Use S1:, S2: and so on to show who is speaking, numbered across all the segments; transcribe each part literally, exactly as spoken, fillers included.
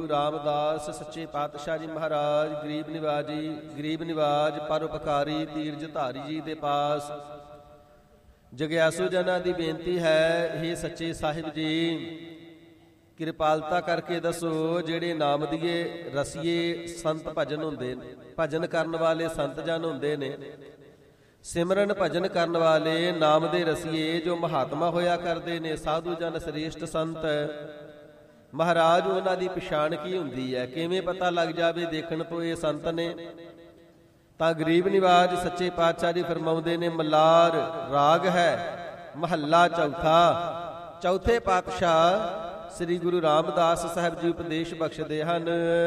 S1: ਰਾਮਦਾਸ ਸੱਚੇ ਪਾਤਸ਼ਾਹ ਜੀ ਮਹਾਰਾਜ ਗਰੀਬ ਨਿਵਾਜੀ ਗਰੀਬ ਨਿਵਾਜ ਪਰਉਪਕਾਰੀ ਤੀਰਜ ਧਾਰੀ ਜੀ ਦੇ ਪਾਸ ਜਗਿਆਸੂ ਜਨਾਂ ਦੀ ਬੇਨਤੀ ਹੈ, ਹੇ ਸੱਚੇ ਸਾਹਿਬ ਜੀ ਕਿਰਪਾਲਤਾ ਕਰਕੇ ਦੱਸੋ ਜਿਹੜੇ ਨਾਮ ਦੀਏ ਰਸੀਏ ਸੰਤ ਭਜਨ ਹੁੰਦੇ ਨੇ, ਭਜਨ ਕਰਨ ਵਾਲੇ ਸੰਤ ਜਨ ਹੁੰਦੇ ਨੇ, ਸਿਮਰਨ ਭਜਨ ਕਰਨ ਵਾਲੇ ਨਾਮ ਦੇ ਰਸੀਏ ਜੋ ਮਹਾਤਮਾ ਹੋਇਆ ਕਰਦੇ ਨੇ, ਸਾਧੂ ਜਨ ਸ੍ਰੇਸ਼ਟ ਸੰਤ ਮਹਾਰਾਜ, ਉਹਨਾਂ ਦੀ ਪਛਾਣ ਕੀ ਹੁੰਦੀ ਹੈ? ਕਿਵੇਂ ਪਤਾ ਲੱਗ ਜਾਵੇ ਦੇਖਣ ਤੋਂ ਇਹ ਸੰਤ ਨੇ? ਤਾਂ ਗਰੀਬ ਨਿਵਾਜ ਸੱਚੇ ਪਾਤਸ਼ਾਹ ਜੀ ਫਰਮਾਉਂਦੇ ਨੇ, ਮਲਾਰ ਰਾਗ ਹੈ ਮਹੱਲਾ ਚੌਥਾ। ਚੌਥੇ ਪਾਤਸ਼ਾਹ ਸ੍ਰੀ ਗੁਰੂ ਰਾਮਦਾਸ ਸਾਹਿਬ ਜੀ ਉਪਦੇਸ਼ ਬਖਸ਼ਦੇ ਹਨ।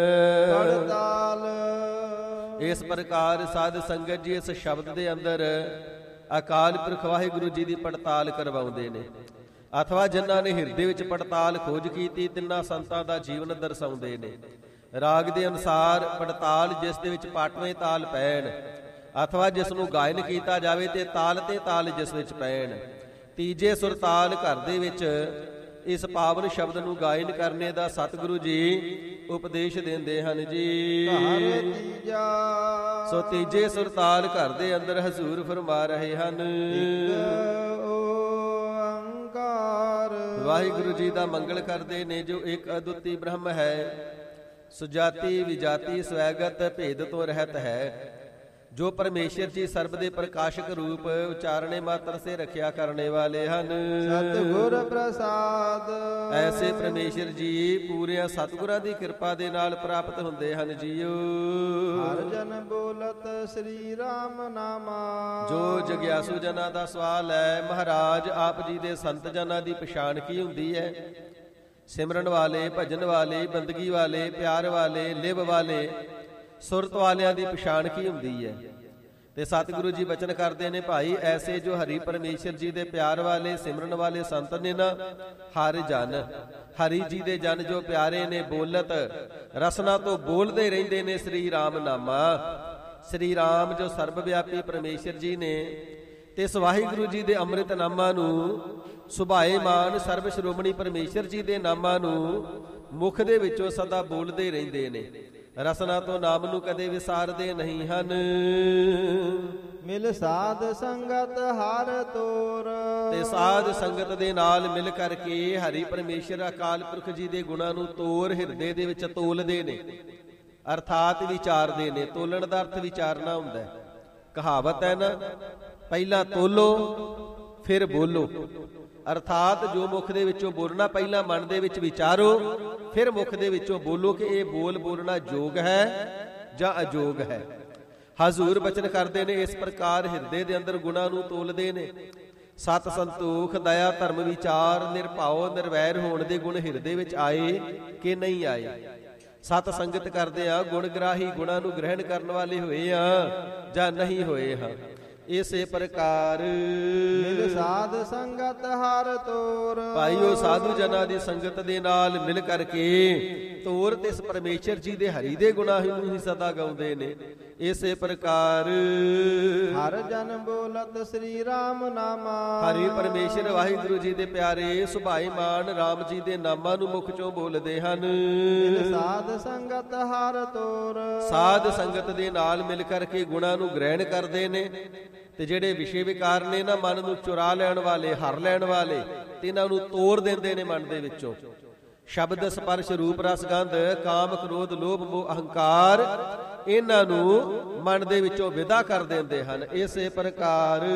S1: ਇਸ ਪ੍ਰਕਾਰ ਸਾਧ ਸੰਗਤ ਜੀ ਇਸ ਸ਼ਬਦ ਦੇ ਅੰਦਰ ਅਕਾਲ ਪੁਰਖ ਵਾਹਿਗੁਰੂ ਜੀ ਦੀ ਪੜਤਾਲ ਕਰਵਾਉਂਦੇ ਨੇ, ਅਥਵਾ ਜਿਨ੍ਹਾਂ ਨੇ ਹਿਰਦੇ ਵਿੱਚ ਪੜਤਾਲ ਖੋਜ ਕੀਤੀ ਤਿੰਨਾਂ ਸੰਤਾਂ ਦਾ ਜੀਵਨ ਦਰਸਾਉਂਦੇ ਨੇ। ਰਾਗ ਦੇ ਅਨੁਸਾਰ ਪੜਤਾਲ ਜਿਸ ਦੇ ਵਿੱਚ ਪਾਟਵੇਂ ਤਾਲ ਪੈਣ, ਅਥਵਾ ਜਿਸ ਨੂੰ ਗਾਇਨ ਕੀਤਾ ਜਾਵੇ ਤੇ ਤਾਲ ਤੇ ਤਾਲ ਜਿਸ ਵਿੱਚ ਪੈਣ। ਤੀਜੇ ਸੁਰ ਤਾਲ ਘਰ ਦੇ ਵਿੱਚ ਇਸ ਪਾਵਨ ਸ਼ਬਦ ਨੂੰ ਗਾਇਨ ਕਰਨੇ ਦਾ ਸਤਿਗੁਰੂ ਜੀ ਉਪਦੇਸ਼ ਦਿੰਦੇ ਹਨ ਜੀ। ਸੋ ਤੀਜੇ ਸੁਰ ਤਾਲ ਘਰ ਦੇ ਅੰਦਰ ਹਜ਼ੂਰ ਫਰਮਾ ਰਹੇ ਹਨ, ਵਾਹਿਗੁਰੂ ਜੀ ਦਾ ਮੰਗਲ ਕਰਦੇ ਨੇ ਜੋ ਇੱਕ ਅਦੁੱਤੀ ਬ੍ਰਹਮ ਹੈ, ਸੁਜਾਤੀ ਵਿਜਾਤੀ ਸਵੈਗਤ ਭੇਦ ਤੋਂ ਰਹਿਤ ਹੈ, ਜੋ ਪਰਮੇਸ਼ਰ ਜੀ ਸਰਬ ਦੇ ਪ੍ਰਕਾਸ਼ਕ ਰੂਪ ਉਚਾਰਣੇ ਮਾਤਰ ਸੇ ਰੱਖਿਆ ਕਰਨੇ ਵਾਲੇ ਹਨ।
S2: ਸਤਿਗੁਰ ਪ੍ਰਸਾਦ
S1: ਐਸੇ ਪਰਮੇਸ਼ਰ ਜੀ ਪੂਰਿਆਂ ਸਤਿਗੁਰਾਂ ਦੀ ਕਿਰਪਾ ਦੇ ਨਾਲ ਪ੍ਰਾਪਤ ਹੁੰਦੇ ਹਨ ਜੀਓ।
S2: ਹਰ ਜਨ ਬੋਲਤ ਸ੍ਰੀ ਰਾਮ ਨਾਮਾ।
S1: ਜੋ ਜਗਿਆਸੂ ਜਨਾਂ ਦਾ ਸਵਾਲ ਹੈ, ਮਹਾਰਾਜ ਆਪ ਜੀ ਦੇ ਸੰਤ ਜਨਾਂ ਦੀ ਪਛਾਣ ਕੀ ਹੁੰਦੀ ਹੈ? ਸਿਮਰਨ ਵਾਲੇ, ਭਜਨ ਵਾਲੇ, ਬੰਦਗੀ ਵਾਲੇ, ਪਿਆਰ ਵਾਲੇ, ਲਿਵ ਵਾਲੇ, ਸੁਰਤ ਵਾਲਿਆਂ ਦੀ ਪਛਾਣ ਕੀ ਹੁੰਦੀ ਹੈ? ਤੇ ਸਤਿਗੁਰੂ ਜੀ ਬਚਨ ਕਰਦੇ ਨੇ, ਭਾਈ ਐਸੇ ਜੋ ਹਰੀ ਪਰਮੇਸ਼ਰ ਜੀ ਦੇ ਪਿਆਰ ਵਾਲੇ ਸਿਮਰਨ ਵਾਲੇ ਸੰਤ ਨੇ ਨਾ, ਹਰ ਜਨ ਹਰੀ ਜੀ ਦੇ ਜਨ ਜੋ ਪਿਆਰੇ ਨੇ, ਬੋਲਤ ਰਸਨਾ ਤੋਂ ਬੋਲਦੇ ਰਹਿੰਦੇ ਨੇ ਸ੍ਰੀ ਰਾਮ ਨਾਮਾ। ਸ੍ਰੀ ਰਾਮ ਜੋ ਸਰਬ ਵਿਆਪੀ ਪਰਮੇਸ਼ਰ ਜੀ ਨੇ, ਤੇ ਵਾਹਿਗੁਰੂ ਜੀ ਦੇ ਅੰਮ੍ਰਿਤ ਨਾਮਾਂ ਨੂੰ, ਸੁਭਾਏਮਾਨ ਸਰਬ ਸ਼੍ਰੋਮਣੀ ਪਰਮੇਸ਼ਰ ਜੀ ਦੇ ਨਾਮਾਂ ਨੂੰ ਮੁਖ ਦੇ ਵਿੱਚੋਂ ਸਦਾ ਬੋਲਦੇ ਰਹਿੰਦੇ ਨੇ, ਰਸਨਾ ਤੋਂ ਨਾਮ ਨੂੰ ਕਦੇ ਵਿਸਾਰਦੇ ਨਹੀਂ ਹਨ।
S2: ਮਿਲ ਸਾਧ ਸੰਗਤ ਹਰ ਤੋਰ।
S1: ਤੇ ਸਾਧ ਸੰਗਤ ਦੇ ਨਾਲ ਮਿਲ ਕਰਕੇ ਹਰੀ ਪਰਮੇਸ਼ਰ ਅਕਾਲ ਪੁਰਖ ਜੀ ਦੇ ਗੁਣਾਂ ਨੂੰ ਤੋਰ ਹਿਰਦੇ ਦੇ ਵਿੱਚ ਤੋਲਦੇ ਨੇ, ਅਰਥਾਤ ਵਿਚਾਰਦੇ ਨੇ। ਤੋਲਣ ਦਾ ਅਰਥ ਵਿਚਾਰਨਾ ਹੁੰਦਾ ਹੈ। ਕਹਾਵਤ ਹੈ ਨਾ, ਪਹਿਲਾਂ ਤੋਲੋ ਫਿਰ ਬੋਲੋ, ਅਰਥਾਤ ਜੋ ਮੁਖ ਦੇ ਵਿੱਚੋਂ ਬੋਲਣਾ ਪਹਿਲਾਂ ਮਨ ਦੇ ਵਿੱਚ ਵਿਚਾਰੋ, ਫਿਰ ਮੁਖ ਦੇ ਵਿੱਚੋਂ ਬੋਲੋ ਕਿ ਇਹ ਬੋਲ ਬੋਲਣਾ ਯੋਗ ਹੈ ਜਾਂ ਅਯੋਗ ਹੈ। ਹਜ਼ੂਰ ਬਚਨ ਕਰਦੇ ਨੇ, ਇਸ ਪ੍ਰਕਾਰ ਹਿਰਦੇ ਦੇ ਅੰਦਰ ਗੁਣਾਂ ਨੂੰ ਤੋਲਦੇ ਨੇ। ਸਤ ਸੰਤੋਖ ਦਇਆ ਧਰਮ ਵਿਚਾਰ ਨਿਰਭਉ ਨਿਰਵੈਰ ਹੋਣ ਦੇ ਗੁਣ ਹਿਰਦੇ ਵਿੱਚ ਆਏ ਕਿ ਨਹੀਂ ਆਏ? ਸਤ ਸੰਗਤ ਕਰਦੇ ਆ, ਗੁਣ ਗ੍ਰਾਹੀ ਗੁਣਾਂ ਨੂੰ ਗ੍ਰਹਿਣ ਕਰਨ ਵਾਲੇ ਹੋਏ ਆ ਜਾਂ ਨਹੀਂ ਹੋਏ ਹਾਂ। ਇਸੇ ਪ੍ਰਕਾਰ
S2: ਮਿਲ ਸਾਧ ਸੰਗਤ ਹਰ ਤੋਰ।
S1: ਭਾਈਓ ਸਾਧੂ ਜਨਾਂ ਦੀ ਸੰਗਤ ਦੇ ਨਾਲ ਮਿਲ ਕਰਕੇ ਤੋਰ ਤੇ ਇਸ ਪਰਮੇਸ਼ਰ ਜੀ ਦੇ ਹਰੀ ਦੇ ਗੁਣਾਂ ਨੂੰ ਹੀ ਸਦਾ ਗਾਉਂਦੇ ਨੇ। ਇਸੇ ਪ੍ਰਕਾਰ
S2: ਹਰ ਜਨ ਬੋਲਤ ਸ੍ਰੀ ਰਾਮ ਨਾਮਾ।
S1: ਹਰੀ ਪਰਮੇਸ਼ਰ ਵਾਹਿਗੁਰੂ ਜੀ ਦੇ ਪਿਆਰੇ ਸੁਭਾਏਮਾਨ ਰਾਮ ਜੀ ਦੇ ਨਾਮਾਂ ਨੂੰ ਮੁਖ ਚੋਂ ਬੋਲਦੇ ਹਨ।
S2: ਮਿਲ ਸਾਧ ਸੰਗਤ ਹਰ ਤੋਰ।
S1: ਸਾਧ ਸੰਗਤ ਦੇ ਨਾਲ ਮਿਲ ਕਰਕੇ ਗੁਣਾਂ ਨੂੰ ਗ੍ਰਹਿਣ ਕਰਦੇ ਨੇ, ਤੇ ਜਿਹੜੇ ਵਿਸ਼ੇ ਵਿਕਾਰ ਨੇ ਨਾ ਮਨ ਨੂੰ ਚੁਰਾ ਲੈਣ ਵਾਲੇ, ਹਰ ਲੈਣ ਵਾਲੇ, ਤੇ ਇਹਨਾਂ ਨੂੰ ਤੋੜ ਦਿੰਦੇ ਨੇ ਮਨ ਦੇ ਵਿੱਚੋਂ। ਸ਼ਬਦ ਸਪਰਸ਼ ਰੂਪ ਰਸ ਗੰਧ ਕਾਮ ਕ੍ਰੋਧ ਲੋਭ ਮੋਹ ਅਹੰਕਾਰ, ਇਹਨਾਂ ਨੂੰ ਮਨ ਦੇ ਵਿੱਚੋਂ ਵਿਦਾ ਕਰ ਦਿੰਦੇ ਹਨ। ਇਸੇ ਪ੍ਰਕਾਰ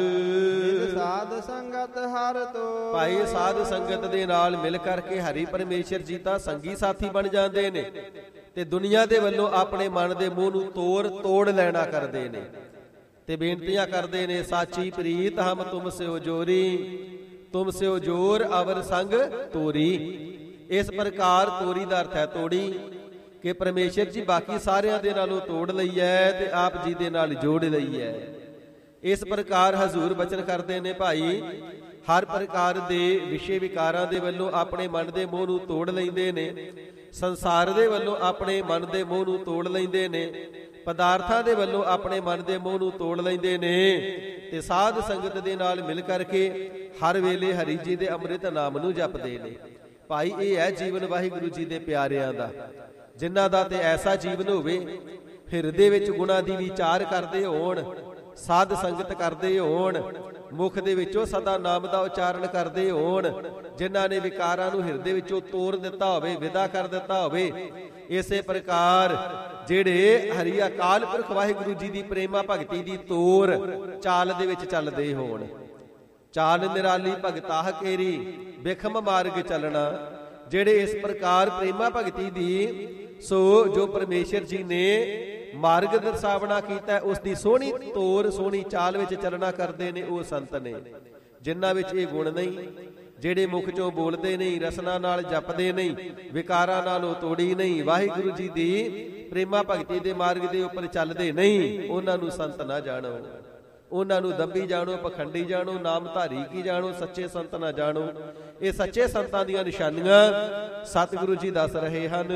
S2: ਸਾਧ ਸੰਗਤ ਹਰ ਤੋਰ।
S1: ਭਾਈ ਸਾਧ ਸੰਗਤ ਦੇ ਨਾਲ ਮਿਲ ਕਰਕੇ ਹਰੀ ਪਰਮੇਸ਼ਰ ਜੀ ਤਾਂ ਸੰਗੀ ਸਾਥੀ ਬਣ ਜਾਂਦੇ ਨੇ, ਤੇ ਦੁਨੀਆ ਦੇ ਵੱਲੋਂ ਆਪਣੇ ਮਨ ਦੇ ਮੋਹ ਨੂੰ ਤੋੜ ਤੋੜ ਲੈਣਾ ਕਰਦੇ ਨੇ, ਤੇ ਬੇਨਤੀਆਂ ਕਰਦੇ ਨੇ, ਸਾਚੀ ਪ੍ਰੀਤ ਹਮ ਤੁਮ ਸਿਓ ਜੋਰੀ, ਤੁਮ ਸਿਓ ਜੋਰ ਅਵਰ ਸੰਗ ਤੋਰੀ। ਇਸ ਪ੍ਰਕਾਰ ਤੋਰੀ ਦਾ ਅਰਥ ਹੈ ਤੋੜੀ, ਕਿ ਪਰਮੇਸ਼ਰ ਜੀ ਬਾਕੀ ਸਾਰਿਆਂ ਦੇ ਨਾਲੋਂ ਤੋੜ ਲਈ ਹੈ ਤੇ ਆਪ ਜੀ ਦੇ ਨਾਲ ਜੋੜ ਲਈ ਹੈ। ਇਸ ਪ੍ਰਕਾਰ ਹਜ਼ੂਰ ਬਚਨ ਕਰਦੇ ਨੇ, ਭਾਈ ਹਰ ਪ੍ਰਕਾਰ ਦੇ ਵਿਸ਼ੇ ਵਿਕਾਰਾਂ ਦੇ ਵੱਲੋਂ ਆਪਣੇ ਮਨ ਦੇ ਮੋਹ ਨੂੰ ਤੋੜ ਲੈਂਦੇ ਨੇ, ਸੰਸਾਰ ਦੇ ਵੱਲੋਂ ਆਪਣੇ ਮਨ ਦੇ ਮੋਹ ਨੂੰ ਤੋੜ ਲੈਂਦੇ ਨੇ, ਪਦਾਰਥਾਂ ਦੇ ਵੱਲੋਂ ਆਪਣੇ ਮਨ ਦੇ ਮੋਹ ਨੂੰ ਤੋੜ ਲੈਂਦੇ ਨੇ, ਤੇ ਸਾਧ ਸੰਗਤ ਦੇ ਨਾਲ ਮਿਲ ਕਰਕੇ ਹਰ ਵੇਲੇ ਹਰੀ ਜੀ ਦੇ ਅੰਮ੍ਰਿਤ ਨਾਮ ਨੂੰ ਜਪਦੇ ਨੇ। ਭਾਈ ਇਹ ਹੈ ਜੀਵਨ ਵਾਹਿਗੁਰੂ ਜੀ ਦੇ ਪਿਆਰਿਆਂ ਦਾ। ਜਿਨ੍ਹਾਂ ਦਾ ਤੇ ਐਸਾ ਜੀਵਨ ਹੋਵੇ, ਹਿਰਦੇ ਵਿੱਚ ਗੁਣਾਂ ਦੀ ਵਿਚਾਰ ਕਰਦੇ ਹੋਣ, ਸਾਧ ਸੰਗਤ ਕਰਦੇ ਹੋਣ, ਮੁਖ ਦੇ ਵਿੱਚੋਂ ਸਦਾ ਨਾਮ ਦਾ ਉਚਾਰਨ ਕਰਦੇ ਹੋਣ, ਜਿਨ੍ਹਾਂ ਨੇ ਵਿਕਾਰਾਂ ਨੂੰ ਹਿਰਦੇ ਵਿੱਚੋਂ ਤੋੜ ਦਿੱਤਾ ਹੋਵੇ, ਵਿਦਾ ਕਰ ਦਿੱਤਾ ਹੋਵੇ। ਇਸੇ ਪ੍ਰਕਾਰ ਜਿਹੜੇ ਹਰੀ ਅਕਾਲ ਪੁਰਖ ਵਾਹਿਗੁਰੂ ਜੀ ਦੀ ਪ੍ਰੇਮਾ ਭਗਤੀ ਦੀ ਤੋਰ ਚਾਲ ਦੇ ਵਿੱਚ ਚੱਲਦੇ ਹੋਣ। ਚਾਲ ਨਿਰਾਲੀ ਭਗਤਾਹ ਕੇਰੀ ਬਿਖਮ ਮਾਰਗ ਚੱਲਣਾ, ਜਿਹੜੇ ਇਸ ਪ੍ਰਕਾਰ ਪ੍ਰੇਮਾ ਭਗਤੀ ਦੀ ਸੋ ਜੋ ਪਰਮੇਸ਼ਰ ਜੀ ਨੇ ਮਾਰਗ ਦਰਸਾਵਣਾ ਕੀਤਾ, ਉਸ ਦੀ ਸੋਹਣੀ ਤੋਰ ਸੋਹਣੀ ਚਾਲ ਵਿੱਚ ਚੱਲਣਾ ਕਰਦੇ ਨੇ, ਉਹ ਸੰਤ ਨੇ ਜਿਨ੍ਹਾਂ ਵਿੱਚ ਇਹ ਗੁਣ ਨਹੀਂ, ਜਿਹੜੇ ਮੁਖ ਚੋਂ ਬੋਲਦੇ ਨਹੀਂ, ਰਸਨਾ ਨਾਲ ਜਪਦੇ ਨਹੀਂ, ਵਿਕਾਰਾਂ ਨਾਲ ਉਹ ਤੋੜੀ ਨਹੀਂ, ਵਾਹਿਗੁਰੂ ਜੀ ਦੀ ਪ੍ਰੇਮਾ ਭਗਤੀ ਦੇ ਮਾਰਗ ਦੇ ਉੱਪਰ ਚੱਲਦੇ ਨਹੀਂ, ਉਹਨਾਂ ਨੂੰ ਸੰਤ ਨਾ ਜਾਣੋ। ਉਹਨਾਂ ਨੂੰ ਦੰਭੀ ਜਾਣੋ, ਪਖੰਡੀ ਜਾਣੋ, ਨਾਮਧਾਰੀ ਕੀ ਜਾਣੋ, ਸੱਚੇ ਸੰਤ ਨਾ ਜਾਣੋ। ਇਹ ਸੱਚੇ ਸੰਤਾਂ ਦੀਆਂ ਨਿਸ਼ਾਨੀਆਂ ਸਤਿਗੁਰੂ ਜੀ ਦੱਸ ਰਹੇ ਹਨ।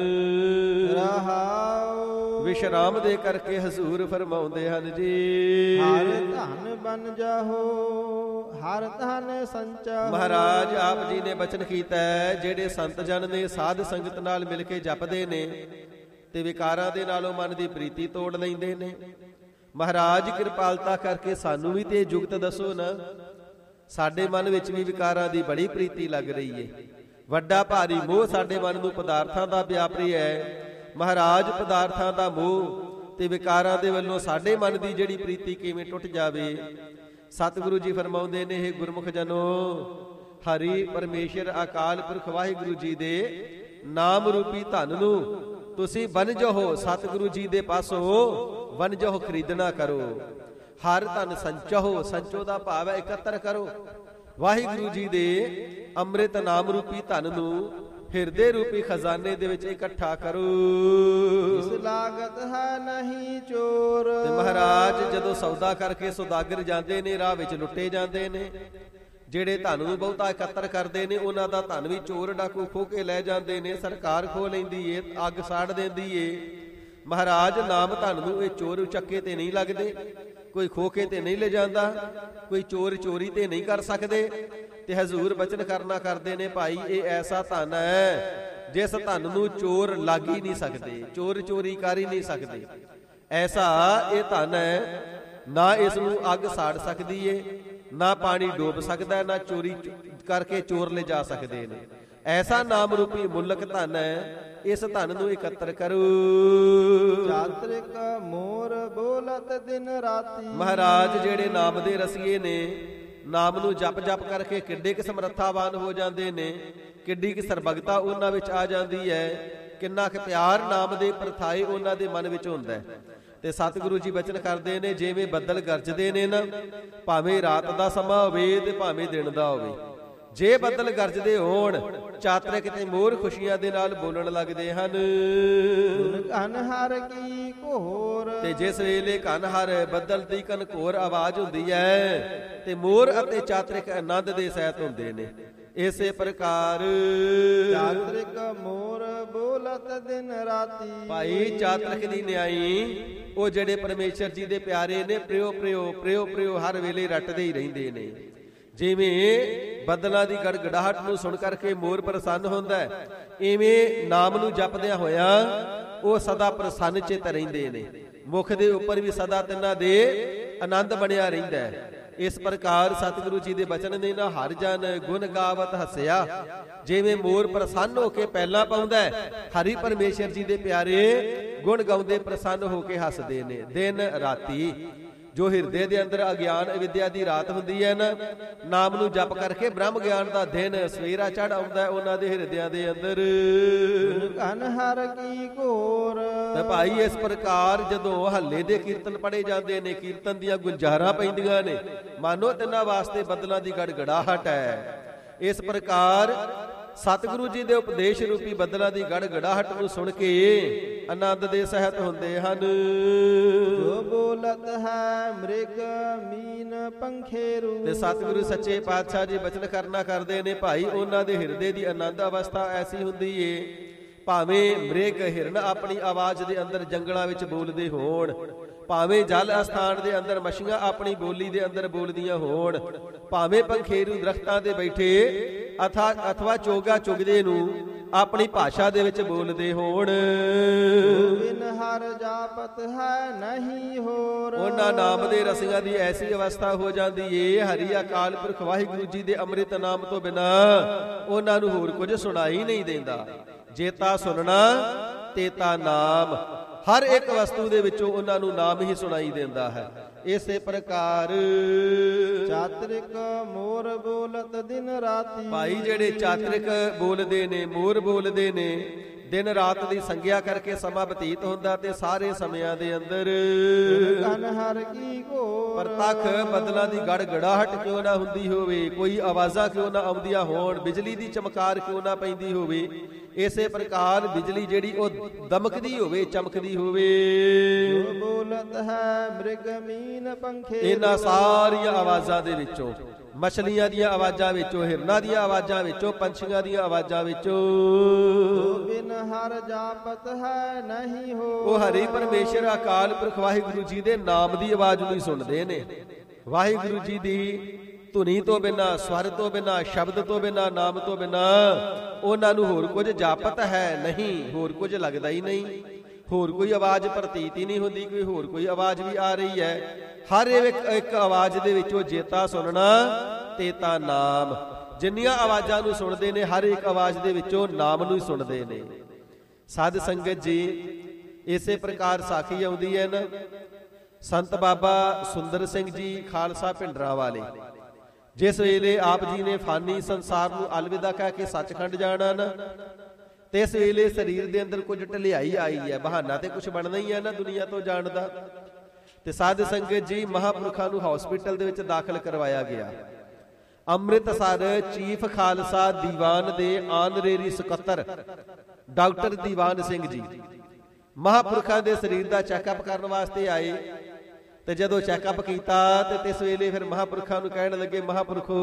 S2: ਰਹਾਉ
S1: ਵਿਸ਼ਰਾਮ ਦੇ ਕਰਕੇ ਹਜ਼ੂਰ ਫਰਮਾਉਂਦੇ ਹਨ ਜੀ,
S2: ਹਰ ਧਨ ਬਨ ਜਾਹੋ, ਹਰ ਧਨ ਸੰਚਾਹੋ।
S1: ਮਹਾਰਾਜ ਆਪ ਜੀ ਨੇ ਬਚਨ ਕੀਤਾ, ਜਿਹੜੇ ਸੰਤ ਜਨ ਨੇ ਸਾਧ ਸੰਗਤ ਨਾਲ ਮਿਲ ਕੇ ਜਪਦੇ ਨੇ ਤੇ ਵਿਕਾਰਾਂ ਦੇ ਨਾਲੋਂ ਮਨ ਦੀ ਪ੍ਰੀਤੀ ਤੋੜ ਲੈਂਦੇ ਨੇ। ਮਹਾਰਾਜ ਕਿਰਪਾਲਤਾ ਕਰਕੇ ਸਾਨੂੰ ਵੀ ਤੇ ਜੁਗਤ ਦੱਸੋ ਨਾ। ਸਾਡੇ ਮਨ ਵਿੱਚ ਵੀ ਵਿਕਾਰਾਂ ਦੀ ਬੜੀ ਪ੍ਰੀਤੀ ਲੱਗ ਰਹੀ ਏ, ਵੱਡਾ ਭਾਰੀ ਮੋਹ ਸਾਡੇ ਮਨ ਨੂੰ ਪਦਾਰਥਾਂ ਦਾ ਵਿਆਪਰੀ ਹੈ। ਮਹਾਰਾਜ ਪਦਾਰਥਾਂ ਦਾ ਮੋਹ ਤੇ ਵਿਕਾਰਾਂ ਦੇ ਵੱਲੋਂ ਸਾਡੇ ਮਨ ਦੀ ਜਿਹੜੀ ਪ੍ਰੀਤੀ ਕਿਵੇਂ ਟੁੱਟ ਜਾਵੇ। ਸਤਿਗੁਰੂ ਜੀ ਫਰਮਾਉਂਦੇ ਨੇ, ਇਹ ਗੁਰਮੁਖ ਜਨੋ, ਹਰੀ ਪਰਮੇਸ਼ਰ ਅਕਾਲ ਪੁਰਖ ਵਾਹਿਗੁਰੂ ਜੀ ਦੇ ਨਾਮ ਰੂਪੀ ਧਨ ਨੂੰ ਤੁਸੀਂ ਵਣਜੋ, ਸਤਿਗੁਰੂ ਜੀ ਦੇ ਪਾਸੋਂ ਵਣਜੋ, ਖਰੀਦਣਾ ਕਰੋ। ਹਰ ਧਨ ਸੰਚੋ, ਸੰਚੋ ਦਾ ਭਾਵ ਹੈ ਇਕੱਤਰ ਕਰੋ। ਵਾਹਿਗੁਰੂ ਜੀ ਦੇ ਅੰਮ੍ਰਿਤ ਨਾਮ ਰੂਪੀ ਧਨ ਨੂੰ ਹਿਰਦੇ ਰੂਪੀ ਖਜ਼ਾਨੇ ਦੇ ਵਿੱਚ ਇਕੱਠਾ ਕਰੋ।
S2: ਇਸ ਲਾਗਤ ਹੈ ਨਹੀਂ ਚੋਰ।
S1: ਤੇ ਮਹਾਰਾਜ ਜਦੋਂ ਸੌਦਾ ਕਰਕੇ ਸੌਦਾਗਰ ਜਾਂਦੇ ਨੇ, ਰਾਹ ਵਿੱਚ ਲੁੱਟੇ ਜਾਂਦੇ ਨੇ। ਜਿਹੜੇ ਧਨ ਨੂੰ ਬਹੁਤਾ ਇਕੱਤਰ ਕਰਦੇ ਨੇ, ਉਹਨਾਂ ਦਾ ਧਨ ਵੀ ਚੋਰ ਡਾਕੂ ਖੋਹ ਕੇ ਲੈ ਜਾਂਦੇ ਨੇ। ਸਰਕਾਰ ਖੋਹ ਲੈਂਦੀ ਏ, ਅੱਗ ਸਾੜ ਦਿੰਦੀ ਏ। ਮਹਾਰਾਜ ਨਾਮ ਧਨ ਨੂੰ ਇਹ ਚੋਰ ਚੱਕੇ ਤੇ ਨਹੀਂ ਲੱਗਦੇ, ਕੋਈ ਖੋਹ ਕੇ ਤੇ ਨਹੀਂ ਲੈ ਜਾਂਦਾ, ਕੋਈ ਚੋਰ ਚੋਰੀ ਤੇ ਨਹੀਂ ਕਰ ਸਕਦੇ। ਤੇ ਹਜ਼ੂਰ ਬਚਨ ਕਰਨਾ ਕਰਦੇ ਨੇ, ਭਾਈ ਇਹ ਐਸਾ ਧਨ ਹੈ ਜਿਸ ਧਨ ਨੂੰ ਚੋਰ ਲੱਗ ਹੀ ਨਹੀਂ ਸਕਦੇ, ਚੋਰ ਚੋਰੀ ਕਰ ਹੀ ਨਹੀਂ ਸਕਦੇ। ਐਸਾ ਇਹ ਧਨ ਹੈ, ਨਾ ਇਸ ਨੂੰ ਅੱਗ ਸਾੜ ਸਕਦੀ ਏ, ਨਾ ਪਾਣੀ ਡੋਬ ਸਕਦਾ, ਨਾ ਚੋਰੀ ਕਰਕੇ ਚੋਰ ਲੈ ਜਾ ਸਕਦੇ ਨੇ। ਐਸਾ ਨਾਮ ਰੂਪੀ ਮੁੱਲਕ ਧਨ ਹੈ, ਇਸ ਧਨ ਨੂੰ ਇਕੱਤਰ ਕਰੋ।
S2: ਚਾਤ੍ਰਿਕ ਮੋਰ ਬੋਲਤ ਦਿਨ ਰਾਤੀ।
S1: ਮਹਾਰਾਜ ਜਿਹੜੇ ਨਾਮ ਦੇ ਰਸੀਏ ਨੇ, ਨਾਮ ਨੂੰ ਜਪ ਜਪ ਕਰਕੇ ਕਿੱਡੇ ਕਿ ਸਮਰੱਥਾਵਾਨ ਹੋ ਜਾਂਦੇ ਨੇ, ਕਿੱਡੀ ਕਿ ਸਰਬਗਤਾ ਉਹਨਾਂ ਵਿੱਚ ਆ ਜਾਂਦੀ ਹੈ, ਕਿੰਨਾ ਕਿ ਪਿਆਰ ਨਾਮ ਦੇ ਪ੍ਰਥਾਏ ਉਹਨਾਂ ਦੇ ਮਨ ਵਿੱਚ ਹੁੰਦਾ ਹੈ। ਤੇ ਸਤਿਗੁਰੂ ਜੀ ਬਚਨ ਕਰਦੇ ਨੇ, ਜਿਵੇਂ ਬੱਦਲ ਗਰਜਦੇ ਨੇ ਨਾ, ਭਾਵੇਂ ਰਾਤ ਦਾ ਸਮਾਂ ਹੋਵੇ ਤੇ ਭਾਵੇਂ ਦਿਨ ਦਾ ਹੋਵੇ, ਜੇ ਬੱਦਲ ਗਰਜਦੇ ਹੋਣ, ਚਾਤਰਿਕ ਤੇ ਮੋਰ ਖੁਸ਼ੀਆਂ ਦੇ ਨਾਲ ਬੋਲਣ ਲੱਗਦੇ ਹਨ।
S2: ਘਨ ਹਰ ਕੀ ਘੋਰ।
S1: ਤੇ ਜਿਸ ਵੇਲੇ ਘਨ ਹਰ ਬੱਦਲ ਦੀ ਘਨਘੋਰ ਆਵਾਜ਼ ਹੁੰਦੀ ਹੈ, ਤੇ ਮੋਰ ਅਤੇ ਚਾਤਰਿਕ ਆਨੰਦ ਦੇ ਸਹਿਤ ਹੁੰਦੇ ਨੇ। ਇਸੇ ਪ੍ਰਕਾਰ
S2: ਚਾਤ੍ਰਿਕ ਮੋਰ ਬੋਲਤ ਦਿਨ ਰਾਤੀ।
S1: ਭਾਈ ਚਾਤ੍ਰਿਕ ਦੀ ਨਿਆਈ ਉਹ ਜਿਹੜੇ ਪਰਮੇਸ਼ਰ ਜੀ ਦੇ ਪਿਆਰੇ ਨੇ, ਪ੍ਰਿਓ ਪ੍ਰਿਓ ਪ੍ਰਿਓ ਪ੍ਰਿਓ ਹਰ ਵੇਲੇ ਰੱਟਦੇ ਹੀ ਰਹਿੰਦੇ ਨੇ। ਜਿਵੇਂ ਬੱਦਲਾਂ ਦੀ ਗੜਗੜਾਹਟ ਨੂੰ ਸੁਣ ਕਰਕੇ ਮੋਰ ਪ੍ਰਸੰਨ ਹੁੰਦਾ ਹੈ, ਇਵੇਂ ਨਾਮ ਨੂੰ ਜਪਦਿਆਂ ਹੋਇਆ ਉਹ ਸਦਾ ਪ੍ਰਸੰਨ ਚਿਤ ਰਹਿੰਦੇ ਨੇ। ਮੁਖ ਦੇ ਉੱਪਰ ਵੀ ਸਦਾ ਤਿੰਨਾਂ ਦੇ ਆਨੰਦ ਬਣਿਆ ਰਹਿੰਦਾ ਹੈ। ਇਸ ਪ੍ਰਕਾਰ ਸਤਿਗੁਰੂ ਜੀ ਦੇ ਬਚਨ ਨੇ ਨਾ, ਹਰ ਜਨ ਗੁਣ ਗਾਵਤ ਹੱਸਿਆ। ਜਿਵੇਂ ਮੋਰ ਪ੍ਰਸੰਨ ਹੋ ਕੇ ਪਹਿਲਾਂ ਪਾਉਂਦਾ ਹੈ, ਹਰੀ ਪਰਮੇਸ਼ਰ ਜੀ ਦੇ ਪਿਆਰੇ ਗੁਣ ਗਾਉਂਦੇ ਪ੍ਰਸੰਨ ਹੋ ਕੇ ਹੱਸਦੇ ਨੇ। ਦਿਨ ਰਾਤੀ ਜੋ ਹਿਰਦੇ ਦੇ ਅੰਦਰ ਅਗਿਆਨ ਅਵਿਦਿਆ ਦੀ ਰਾਤ ਹੁੰਦੀ ਹੈ ਨਾ, ਨਾਮ ਨੂੰ ਜਪ ਕਰਕੇ ਬ੍ਰਹਮ ਗਿਆਨ ਦਾ ਦਿਨ ਸਵੇਰਾ ਚੜ ਆਉਂਦਾ ਉਹਨਾਂ ਦੇ ਹਿਰਦਿਆਂ ਦੇ ਅੰਦਰ।
S2: ਘਨ ਹਰ ਕੀ ਘੋਰ।
S1: ਤੇ ਭਾਈ ਇਸ ਪ੍ਰਕਾਰ ਜਦੋਂ ਹੱਲੇ ਦੇ ਕੀਰਤਨ ਪੜੇ ਜਾਂਦੇ ਨੇ, ਕੀਰਤਨ ਦੀਆਂ ਗੁੰਜਾਰਾਂ ਪੈਂਦੀਆਂ ਨੇ, ਮਾਨੋ ਤਿੰਨਾਂ ਵਾਸਤੇ ਬੱਦਲਾਂ ਦੀ ਗੜਗੜਾਹਟ ਹੈ। ਇਸ ਪ੍ਰਕਾਰ ਸਤਿਗੁਰੂ ਜੀ ਦੇ ਉਪਦੇਸ਼ ਰੂਪੀ ਬੱਦਲਾਂ ਦੀ ਗੜਗੜਾਹਟ ਨੂੰ ਸੁਣ ਕੇ ਆਨੰਦ ਦੇ ਸਹਿਤ ਹੁੰਦੇ ਹਨ।
S2: ਜੋ ਬੋਲਤ ਹੈ ਮ੍ਰਿਗ ਮੀਨ ਪੰਖੇਰੂ।
S1: ਤੇ ਸਤਿਗੁਰੂ ਸੱਚੇ ਪਾਤਸ਼ਾਹ ਜੀ ਬਚਨ ਕਰਨਾ ਕਰਦੇ ਨੇ, ਭਾਈ ਉਹਨਾਂ ਦੇ ਹਿਰਦੇ ਦੀ ਆਨੰਦ ਅਵਸਥਾ ਐਸੀ ਹੁੰਦੀ ਏ, ਭਾਵੇਂ ਮ੍ਰਿਗ ਹਿਰਨ ਆਪਣੀ ਆਵਾਜ਼ ਦੇ ਅੰਦਰ ਜੰਗਲਾਂ ਵਿੱਚ ਬੋਲਦੇ ਹੋਣ, ਭਾਵੇਂ ਜਲ ਅਸਥਾਨ ਦੇ ਅੰਦਰ ਮੱਛੀਆਂ ਆਪਣੀ ਬੋਲੀ ਦੇ ਅੰਦਰ ਬੋਲਦੀਆਂ ਹੋਣ, ਭਾਵੇਂ ਪੰਖੇਰੂ ਦਰਖਤਾਂ ਤੇ ਬੈਠੇ ਅਥਾ ਅਥਵਾ ਚੋਗਾ ਚੁਗਦੇ ਨੂੰ ਆਪਣੀ ਭਾਸ਼ਾ ਦੇ ਵਿੱਚ ਬੋਲਦੇ ਹੋਣ।
S2: ਬਿਨ ਹਰ ਜਾਪਤ ਹੈ ਨਹੀਂ ਹੋਰ।
S1: ਉਹਨਾਂ ਨਾਮ ਦੇ ਰਸੀਆਂ ਦੀ ਐਸੀ ਅਵਸਥਾ ਹੋ ਜਾਂਦੀ ਏ, ਹਰੀ ਅਕਾਲ ਪੁਰਖ ਵਾਹਿਗੁਰੂ ਜੀ ਦੇ ਅੰਮ੍ਰਿਤ ਨਾਮ ਤੋਂ ਬਿਨਾ ਉਹਨਾਂ ਨੂੰ ਹੋਰ ਕੁਝ ਸੁਣਾਈ ਨਹੀਂ ਦਿੰਦਾ। ਜੇਤਾ ਸੁਣਨਾ ਤੇਤਾ ਨਾਮ, ਹਰ ਇੱਕ ਵਸਤੂ ਦੇ ਵਿੱਚੋਂ ਉਹਨਾਂ ਨੂੰ ਨਾਮ ਹੀ ਸੁਣਾਈ ਦਿੰਦਾ ਹੈ। ਇਸੇ ਪ੍ਰਕਾਰ
S2: ਚਾਤਰਿਕ ਮੋਰ ਬੋਲਤ ਦਿਨ ਰਾਤੀ।
S1: ਭਾਈ ਜਿਹੜੇ ਚਾਤਰਿਕ ਬੋਲਦੇ ਨੇ, ਮੋਰ ਬੋਲਦੇ ਨੇ, ਦਿਨ ਰਾਤ ਦੀ ਸੰਗਿਆ ਕਰਕੇ ਸਮਾਂ ਬਤੀਤ ਹੁੰਦਾ ਤੇ ਸਾਰੇ ਸਮਿਆਂ ਦੇ ਅੰਦਰ
S2: ਕਨ ਹਰ ਕੀ ਘੋਰ।
S1: ਪ੍ਰਤੱਖ ਬਦਲਾਂ ਦੀ ਗੜਗੜਾਹਟ ਕਿਉਂ ਨਾ ਹੁੰਦੀ ਹੋਵੇ, ਕੋਈ ਆਵਾਜ਼ਾਂ ਕਿਉਂ ਨਾ ਆਉਂਦੀਆਂ ਹੋਣ, ਬਿਜਲੀ ਦੀ ਚਮਕਾਰ ਕਿਉਂ ਨਾ ਪੈਂਦੀ ਹੋਵੇ, ਇਸੇ ਪ੍ਰਕਾਰ ਬਿਜਲੀ ਜਿਹੜੀ ਉਹ ਦਮਕਦੀ ਹੋਵੇ, ਚਮਕਦੀ ਹੋਵੇ।
S2: ਜੋ ਬੋਲਤ ਹੈ ਮ੍ਰਿਗ ਮੀਨ ਪੰਖੇ।
S1: ਇਹਨਾਂ ਸਾਰੀਆਂ ਆਵਾਜ਼ਾਂ ਦੇ ਵਿੱਚੋਂ, ਮਛਲੀਆਂ ਦੀਆਂ ਆਵਾਜ਼ਾਂ ਵਿੱਚੋਂ, ਹਿਰਨਾਂ ਦੀਆਂ ਆਵਾਜ਼ਾਂ ਵਿੱਚੋਂ, ਪੰਛੀਆਂ ਦੀਆਂ ਆਵਾਜ਼ਾਂ ਵਿੱਚੋਂ
S2: ਬਿਨ ਹਰ ਜਾਪਤ ਹੈ ਨਹੀਂ ਹੋ।
S1: ਉਹ ਹਰੀ ਪਰਮੇਸ਼ਰ ਅਕਾਲ ਪੁਰਖ ਵਾਹਿਗੁਰੂ ਜੀ ਦੇ ਨਾਮ ਦੀ ਆਵਾਜ਼ ਨੂੰ ਸੁਣਦੇ ਨੇ। ਵਾਹਿਗੁਰੂ ਜੀ ਦੀ ਧੁਨੀ ਤੋਂ ਬਿਨਾਂ, ਸਵਰ ਤੋਂ ਬਿਨਾਂ, ਸ਼ਬਦ ਤੋਂ ਬਿਨਾਂ, ਨਾਮ ਤੋਂ ਬਿਨਾਂ ਉਹਨਾਂ ਨੂੰ ਹੋਰ ਕੁਝ ਜਾਪਤ ਹੈ ਨਹੀਂ, ਹੋਰ ਕੁਝ ਲੱਗਦਾ ਹੀ ਨਹੀਂ, ਹੋਰ ਕੋਈ ਆਵਾਜ਼ ਪ੍ਰਤੀਤ ਹੀ ਨਹੀਂ ਹੁੰਦੀ, ਕੋਈ ਹੋਰ ਕੋਈ ਆਵਾਜ਼ ਵੀ ਆ ਰਹੀ ਹੈ। ਹਰ ਇੱਕ ਇੱਕ ਆਵਾਜ਼ ਦੇ ਵਿੱਚੋਂ ਜੇਤਾ ਸੁਣਨਾ ਤੇਤਾ ਨਾਮ। ਜਿੰਨੀਆਂ ਆਵਾਜ਼ਾਂ ਨੂੰ ਸੁਣਦੇ ਨੇ, ਹਰ ਇੱਕ ਆਵਾਜ਼ ਦੇ ਵਿੱਚੋਂ ਨਾਮ ਨੂੰ ਹੀ ਸੁਣਦੇ ਨੇ। ਸਾਧ ਸੰਗਤ ਜੀ, ਇਸੇ ਪ੍ਰਕਾਰ ਸਾਖੀ ਆਉਂਦੀ ਹੈ ਨਾ, ਸੰਤ ਬਾਬਾ ਸੁੰਦਰ ਸਿੰਘ ਜੀ ਖਾਲਸਾ ਭਿੰਡਰਾਂ ਵਾਲੇ, ਜਿਸ ਵੇਲੇ ਆਪ ਜੀ ਨੇ ਫਾਨੀ ਸੰਸਾਰ ਨੂੰ ਅਲਵਿਦਾ ਕਹਿ ਕੇ ਸੱਚਖੰਡ ਜਾਣਾ ਨਾ, ਤੇ ਇਸ ਵੇਲੇ ਸਰੀਰ ਦੇ ਅੰਦਰ ਕੁਝ ਢਲਿਆਈ ਆਈ ਹੈ। ਬਹਾਨਾ ਤੇ ਕੁਝ ਬਣਨਾ ਹੀ ਹੈ ਨਾ ਦੁਨੀਆ ਤੋਂ ਜਾਣ ਦਾ। ਤੇ ਸਾਧ ਸੰਗਤ ਜੀ, ਮਹਾਂਪੁਰਖਾਂ ਨੂੰ ਹਸਪੀਟਲ ਦੇ ਵਿੱਚ ਦਾਖਲ ਕਰਵਾਇਆ ਗਿਆ। ਅੰਮ੍ਰਿਤਸਰ ਚੀਫ ਖਾਲਸਾ ਦੀਵਾਨ ਦੇ ਆਨਰੇਰੀ ਸਕੱਤਰ ਡਾਕਟਰ ਦੀਵਾਨ ਸਿੰਘ ਜੀ ਮਹਾਂਪੁਰਖਾਂ ਦੇ ਸਰੀਰ ਦਾ ਚੈੱਕਅਪ ਕਰਨ ਵਾਸਤੇ ਆਏ। ਤੇ ਜਦੋਂ ਚੈੱਕਅਪ ਕੀਤਾ ਤੇ ਇਸ ਵੇਲੇ ਫਿਰ ਮਹਾਂਪੁਰਖਾਂ ਨੂੰ ਕਹਿਣ ਲੱਗੇ, ਮਹਾਂਪੁਰਖੋ,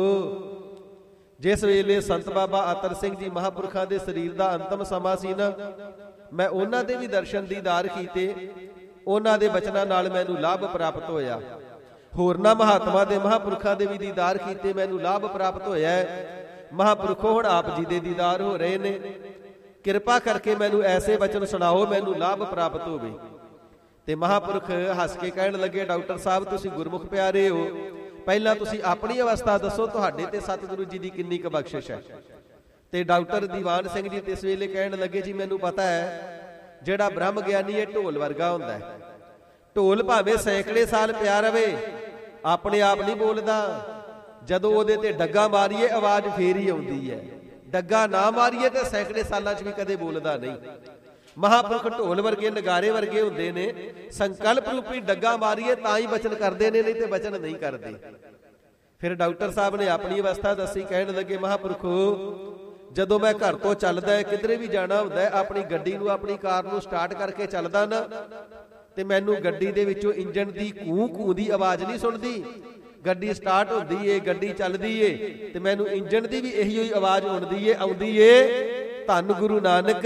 S1: ਜਿਸ ਵੇਲੇ ਸੰਤ ਬਾਬਾ ਅਤਰ ਸਿੰਘ ਜੀ ਮਹਾਂਪੁਰਖਾਂ ਦੇ ਸਰੀਰ ਦਾ ਅੰਤਮ ਸਮਾਂ ਸੀ ਨਾ, ਮੈਂ ਉਹਨਾਂ ਦੇ ਵੀ ਦਰਸ਼ਨ ਦੀਦਾਰ ਕੀਤੇ, ਉਹਨਾਂ ਦੇ ਬਚਨਾਂ ਨਾਲ ਮੈਨੂੰ ਲਾਭ ਪ੍ਰਾਪਤ ਹੋਇਆ। ਹੋਰਨਾਂ ਮਹਾਤਮਾ ਦੇ ਮਹਾਂਪੁਰਖਾਂ ਦੇ ਵੀ ਦੀਦਾਰ ਕੀਤੇ, ਮੈਨੂੰ ਲਾਭ ਪ੍ਰਾਪਤ ਹੋਇਆ। ਮਹਾਂਪੁਰਖੋ, ਹੁਣ ਆਪ ਜੀ ਦੇ ਦੀਦਾਰ ਹੋ ਰਹੇ ਨੇ, ਕਿਰਪਾ ਕਰਕੇ ਮੈਨੂੰ ਐਸੇ ਬਚਨ ਸੁਣਾਓ, ਮੈਨੂੰ ਲਾਭ ਪ੍ਰਾਪਤ ਹੋਵੇ। ਤੇ ਮਹਾਂਪੁਰਖ ਹੱਸ ਕੇ ਕਹਿਣ ਲੱਗੇ, ਡਾਕਟਰ ਸਾਹਿਬ, ਤੁਸੀਂ ਗੁਰਮੁਖ ਪਿਆਰੇ ਹੋ, ਪਹਿਲਾਂ ਤੁਸੀਂ ਆਪਣੀ ਅਵਸਥਾ ਦੱਸੋ, ਤੁਹਾਡੇ ਤੇ ਸਤਿਗੁਰੂ ਜੀ ਦੀ ਕਿੰਨੀ ਕੁ ਬਖਸ਼ਿਸ਼ ਹੈ। ਤੇ ਡਾਕਟਰ ਦੀਵਾਨ ਸਿੰਘ ਜੀ ਤੇ ਇਸ ਵੇਲੇ ਕਹਿਣ ਲੱਗੇ, ਜੀ ਮੈਨੂੰ ਪਤਾ ਹੈ ਜਿਹੜਾ ਬ੍ਰਹਮ ਗਿਆਨੀ ਹੈ ਢੋਲ ਵਰਗਾ ਹੁੰਦਾ ਹੈ। ਢੋਲ ਭਾਵੇਂ ਸੈਂਕੜੇ ਸਾਲ ਪਿਆ ਰਵੇ, ਆਪਣੇ ਆਪ ਨਹੀਂ ਬੋਲਦਾ। ਜਦੋਂ ਉਹਦੇ ਤੇ ਡੱਗਾ ਮਾਰੀਏ ਆਵਾਜ਼ ਫੇਰ ਹੀ ਆਉਂਦੀ ਹੈ, ਡੱਗਾ ਨਾ ਮਾਰੀਏ ਤੇ ਸੈਂਕੜੇ ਸਾਲਾਂ 'ਚ ਵੀ ਕਦੇ ਬੋਲਦਾ ਨਹੀਂ। ਮਹਾਂਪੁਰਖ ਢੋਲ ਵਰਗੇ, ਨਗਾਰੇ ਵਰਗੇ ਹੁੰਦੇ ਨੇ। ਸੰਕਲਪ ਰੂਪੀ ਡੱਗਾ ਮਾਰੀਏ ਤਾਂ ਹੀ ਬਚਨ ਕਰਦੇ ਨੇ, ਨਹੀਂ ਤੇ ਬਚਨ ਨਹੀਂ ਕਰਦੇ। ਫਿਰ ਡਾਕਟਰ ਸਾਹਿਬ ਨੇ ਆਪਣੀ ਅਵਸਥਾ ਦੱਸੀ, ਕਹਿਣ ਲੱਗੇ, ਮਹਾਂਪੁਰਖੋ, ਜਦੋਂ ਮੈਂ ਘਰ ਤੋਂ ਚੱਲਦਾ ਹੈ, ਕਿਧਰੇ ਵੀ ਜਾਣਾ ਹੁੰਦਾ ਹੈ, ਆਪਣੀ ਗੱਡੀ ਨੂੰ, ਆਪਣੀ ਕਾਰ ਨੂੰ ਸਟਾਰਟ ਕਰਕੇ ਚੱਲਦਾ ਨਾ, ਤੇ ਮੈਨੂੰ ਗੱਡੀ ਦੇ ਵਿੱਚੋਂ ਇੰਜਣ ਦੀ ਕੂੰ ਕੂੰ ਦੀ ਆਵਾਜ਼ ਨਹੀਂ ਸੁਣਦੀ। ਗੱਡੀ ਸਟਾਰਟ ਹੁੰਦੀ ਏ, ਗੱਡੀ ਚੱਲਦੀ ਏ, ਤੇ ਮੈਨੂੰ ਇੰਜਣ ਦੀ ਵੀ ਇਹੀ ਹੋਈ ਆਵਾਜ਼ ਆਉਂਦੀ ਏ ਆਉਂਦੀ ਏ ਧੰਨ ਗੁਰੂ ਨਾਨਕ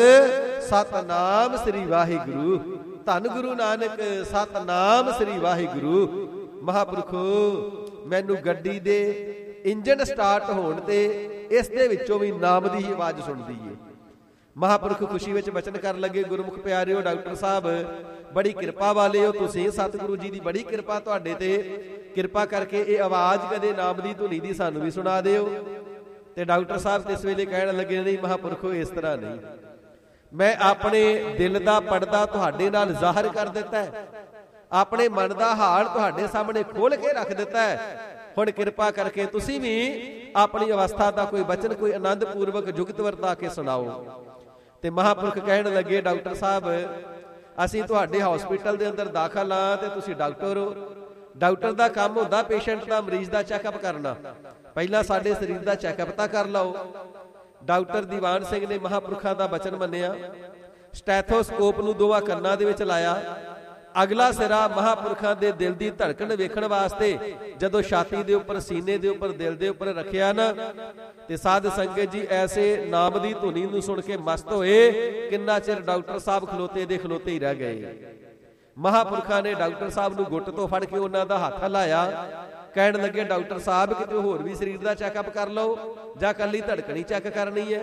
S1: ਸਤਨਾਮ ਸ੍ਰੀ ਵਾਹਿਗੁਰੂ, ਧੰਨ ਗੁਰੂ ਨਾਨਕ ਸਤਨਾਮ ਸ੍ਰੀ ਵਾਹਿਗੁਰੂ। ਮਹਾਂਪੁਰਖੋ, ਮੈਨੂੰ ਗੱਡੀ ਦੇ ਇੰਜਣ ਸਟਾਰਟ ਹੋਣ ਤੇ ਇਸ ਦੇ ਵਿੱਚੋਂ ਵੀ ਨਾਮ ਦੀ ਹੀ ਆਵਾਜ਼ ਸੁਣਦੀ ਏ। ਮਹਾਂਪੁਰਖ ਖੁਸ਼ੀ ਵਿੱਚ ਬਚਨ ਕਰਨ ਲੱਗੇ, ਗੁਰਮੁਖ ਪਿਆਰਿਓ, ਡਾਕਟਰ ਸਾਹਿਬ ਬੜੀ ਕਿਰਪਾ ਵਾਲੇ ਹੋ ਤੁਸੀਂ, ਸਤਿਗੁਰੂ ਜੀ ਦੀ ਬੜੀ ਕਿਰਪਾ ਤੁਹਾਡੇ ਤੇ, ਕਿਰਪਾ ਕਰਕੇ ਇਹ ਆਵਾਜ਼ ਕਦੇ ਨਾਮ ਦੀ ਧੁਨੀ ਦੀ ਸਾਨੂੰ ਵੀ ਸੁਣਾ ਦਿਓ। ਤੇ ਡਾਕਟਰ ਸਾਹਿਬ ਇਸ ਵੇਲੇ ਕਹਿਣ ਲੱਗੇ, ਨਹੀਂ ਮਹਾਂਪੁਰਖੋ, ਇਸ ਤਰ੍ਹਾਂ ਨਹੀਂ, ਮੈਂ ਆਪਣੇ ਦਿਲ ਦਾ ਪਰਦਾ ਤੁਹਾਡੇ ਨਾਲ ਜ਼ਾਹਰ ਕਰ ਦਿੱਤਾ ਹੈ, ਆਪਣੇ ਮਨ ਦਾ ਹਾਲ ਤੁਹਾਡੇ ਸਾਹਮਣੇ ਖੋਲ ਕੇ ਰੱਖ ਦਿੱਤਾ ਹੈ। ਹੁਣ ਕਿਰਪਾ ਕਰਕੇ ਤੁਸੀਂ ਵੀ ਆਪਣੀ ਅਵਸਥਾ ਦਾ ਕੋਈ ਬਚਨ, ਕੋਈ ਆਨੰਦ ਪੂਰਵਕ ਜੁਗਤ ਵਰਤਾ ਕੇ ਸੁਣਾਓ। ਤੇ ਮਹਾਂਪੁਰਖ ਕਹਿਣ ਲੱਗੇ, ਡਾਕਟਰ ਸਾਹਿਬ, ਅਸੀਂ ਤੁਹਾਡੇ ਹਸਪੀਟਲ ਦੇ ਅੰਦਰ ਦਾਖਲ ਹਾਂ ਤੇ ਤੁਸੀਂ ਡਾਕਟਰ ਹੋ। ਡਾਕਟਰ ਦਾ ਕੰਮ ਹੁੰਦਾ ਪੇਸ਼ੈਂਟ ਦਾ, ਮਰੀਜ਼ ਦਾ ਚੈੱਕਅਪ ਕਰਨਾ। ਪਹਿਲਾਂ ਸਾਡੇ ਸਰੀਰ ਦਾ ਚੈੱਕਅਪ ਤਾਂ ਕਰ ਲਓ। ਡਾਕਟਰ ਦੀਵਾਨ ਸਿੰਘ ਨੇ ਮਹਾਂਪੁਰਖਾਂ ਦਾ ਬਚਨ ਮੰਨਿਆ, ਸਟੈਥੋਸਕੋਪ ਨੂੰ ਦੋਵਾਂ ਕੰਨਾਂ ਦੇ ਵਿੱਚ ਲਾਇਆ। ਅਗਲਾ ਸਿਰਾ ਮਹਾਂਪੁਰਖਾਂ ਦੇ ਦਿਲ ਦੀ ਧੜਕਣ ਵੇਖਣ ਵਾਸਤੇ ਜਦੋਂ ਛਾਤੀ ਦੇ ਉੱਪਰ, ਸੀਨੇ ਦੇ ਉੱਪਰ, ਦਿਲ ਦੇ ਉੱਪਰ ਰੱਖਿਆ ਨਾ, ਤੇ ਸਾਧ ਸੰਗਤ ਜੀ ਐਸੇ ਨਾਮ ਦੀ ਧੁਨੀ ਨੂੰ ਸੁਣ ਕੇ ਮਸਤ ਹੋਏ। ਕਿੰਨਾ ਚਿਰ ਡਾਕਟਰ ਸਾਹਿਬ ਖਲੋਤੇ ਦੇ ਖਲੋਤੇ ਹੀ ਰਹਿ ਗਏ। ਮਹਾਂਪੁਰਖਾਂ ਨੇ ਡਾਕਟਰ ਸਾਹਿਬ ਨੂੰ ਗੁੱਟ ਤੋਂ ਫੜ ਕੇ ਉਹਨਾਂ ਦਾ ਹੱਥ ਹਿਲਾਇਆ, ਕਹਿਣ ਲੱਗੇ, ਡਾਕਟਰ ਸਾਹਿਬ, ਕਿਤੇ ਹੋਰ ਵੀ ਸਰੀਰ ਦਾ ਚੈੱਕਅਪ ਕਰ ਲਓ ਜਾਂ ਕੱਲੀ ਧੜਕਣੀ ਚੈੱਕ ਕਰਨੀ ਹੈ?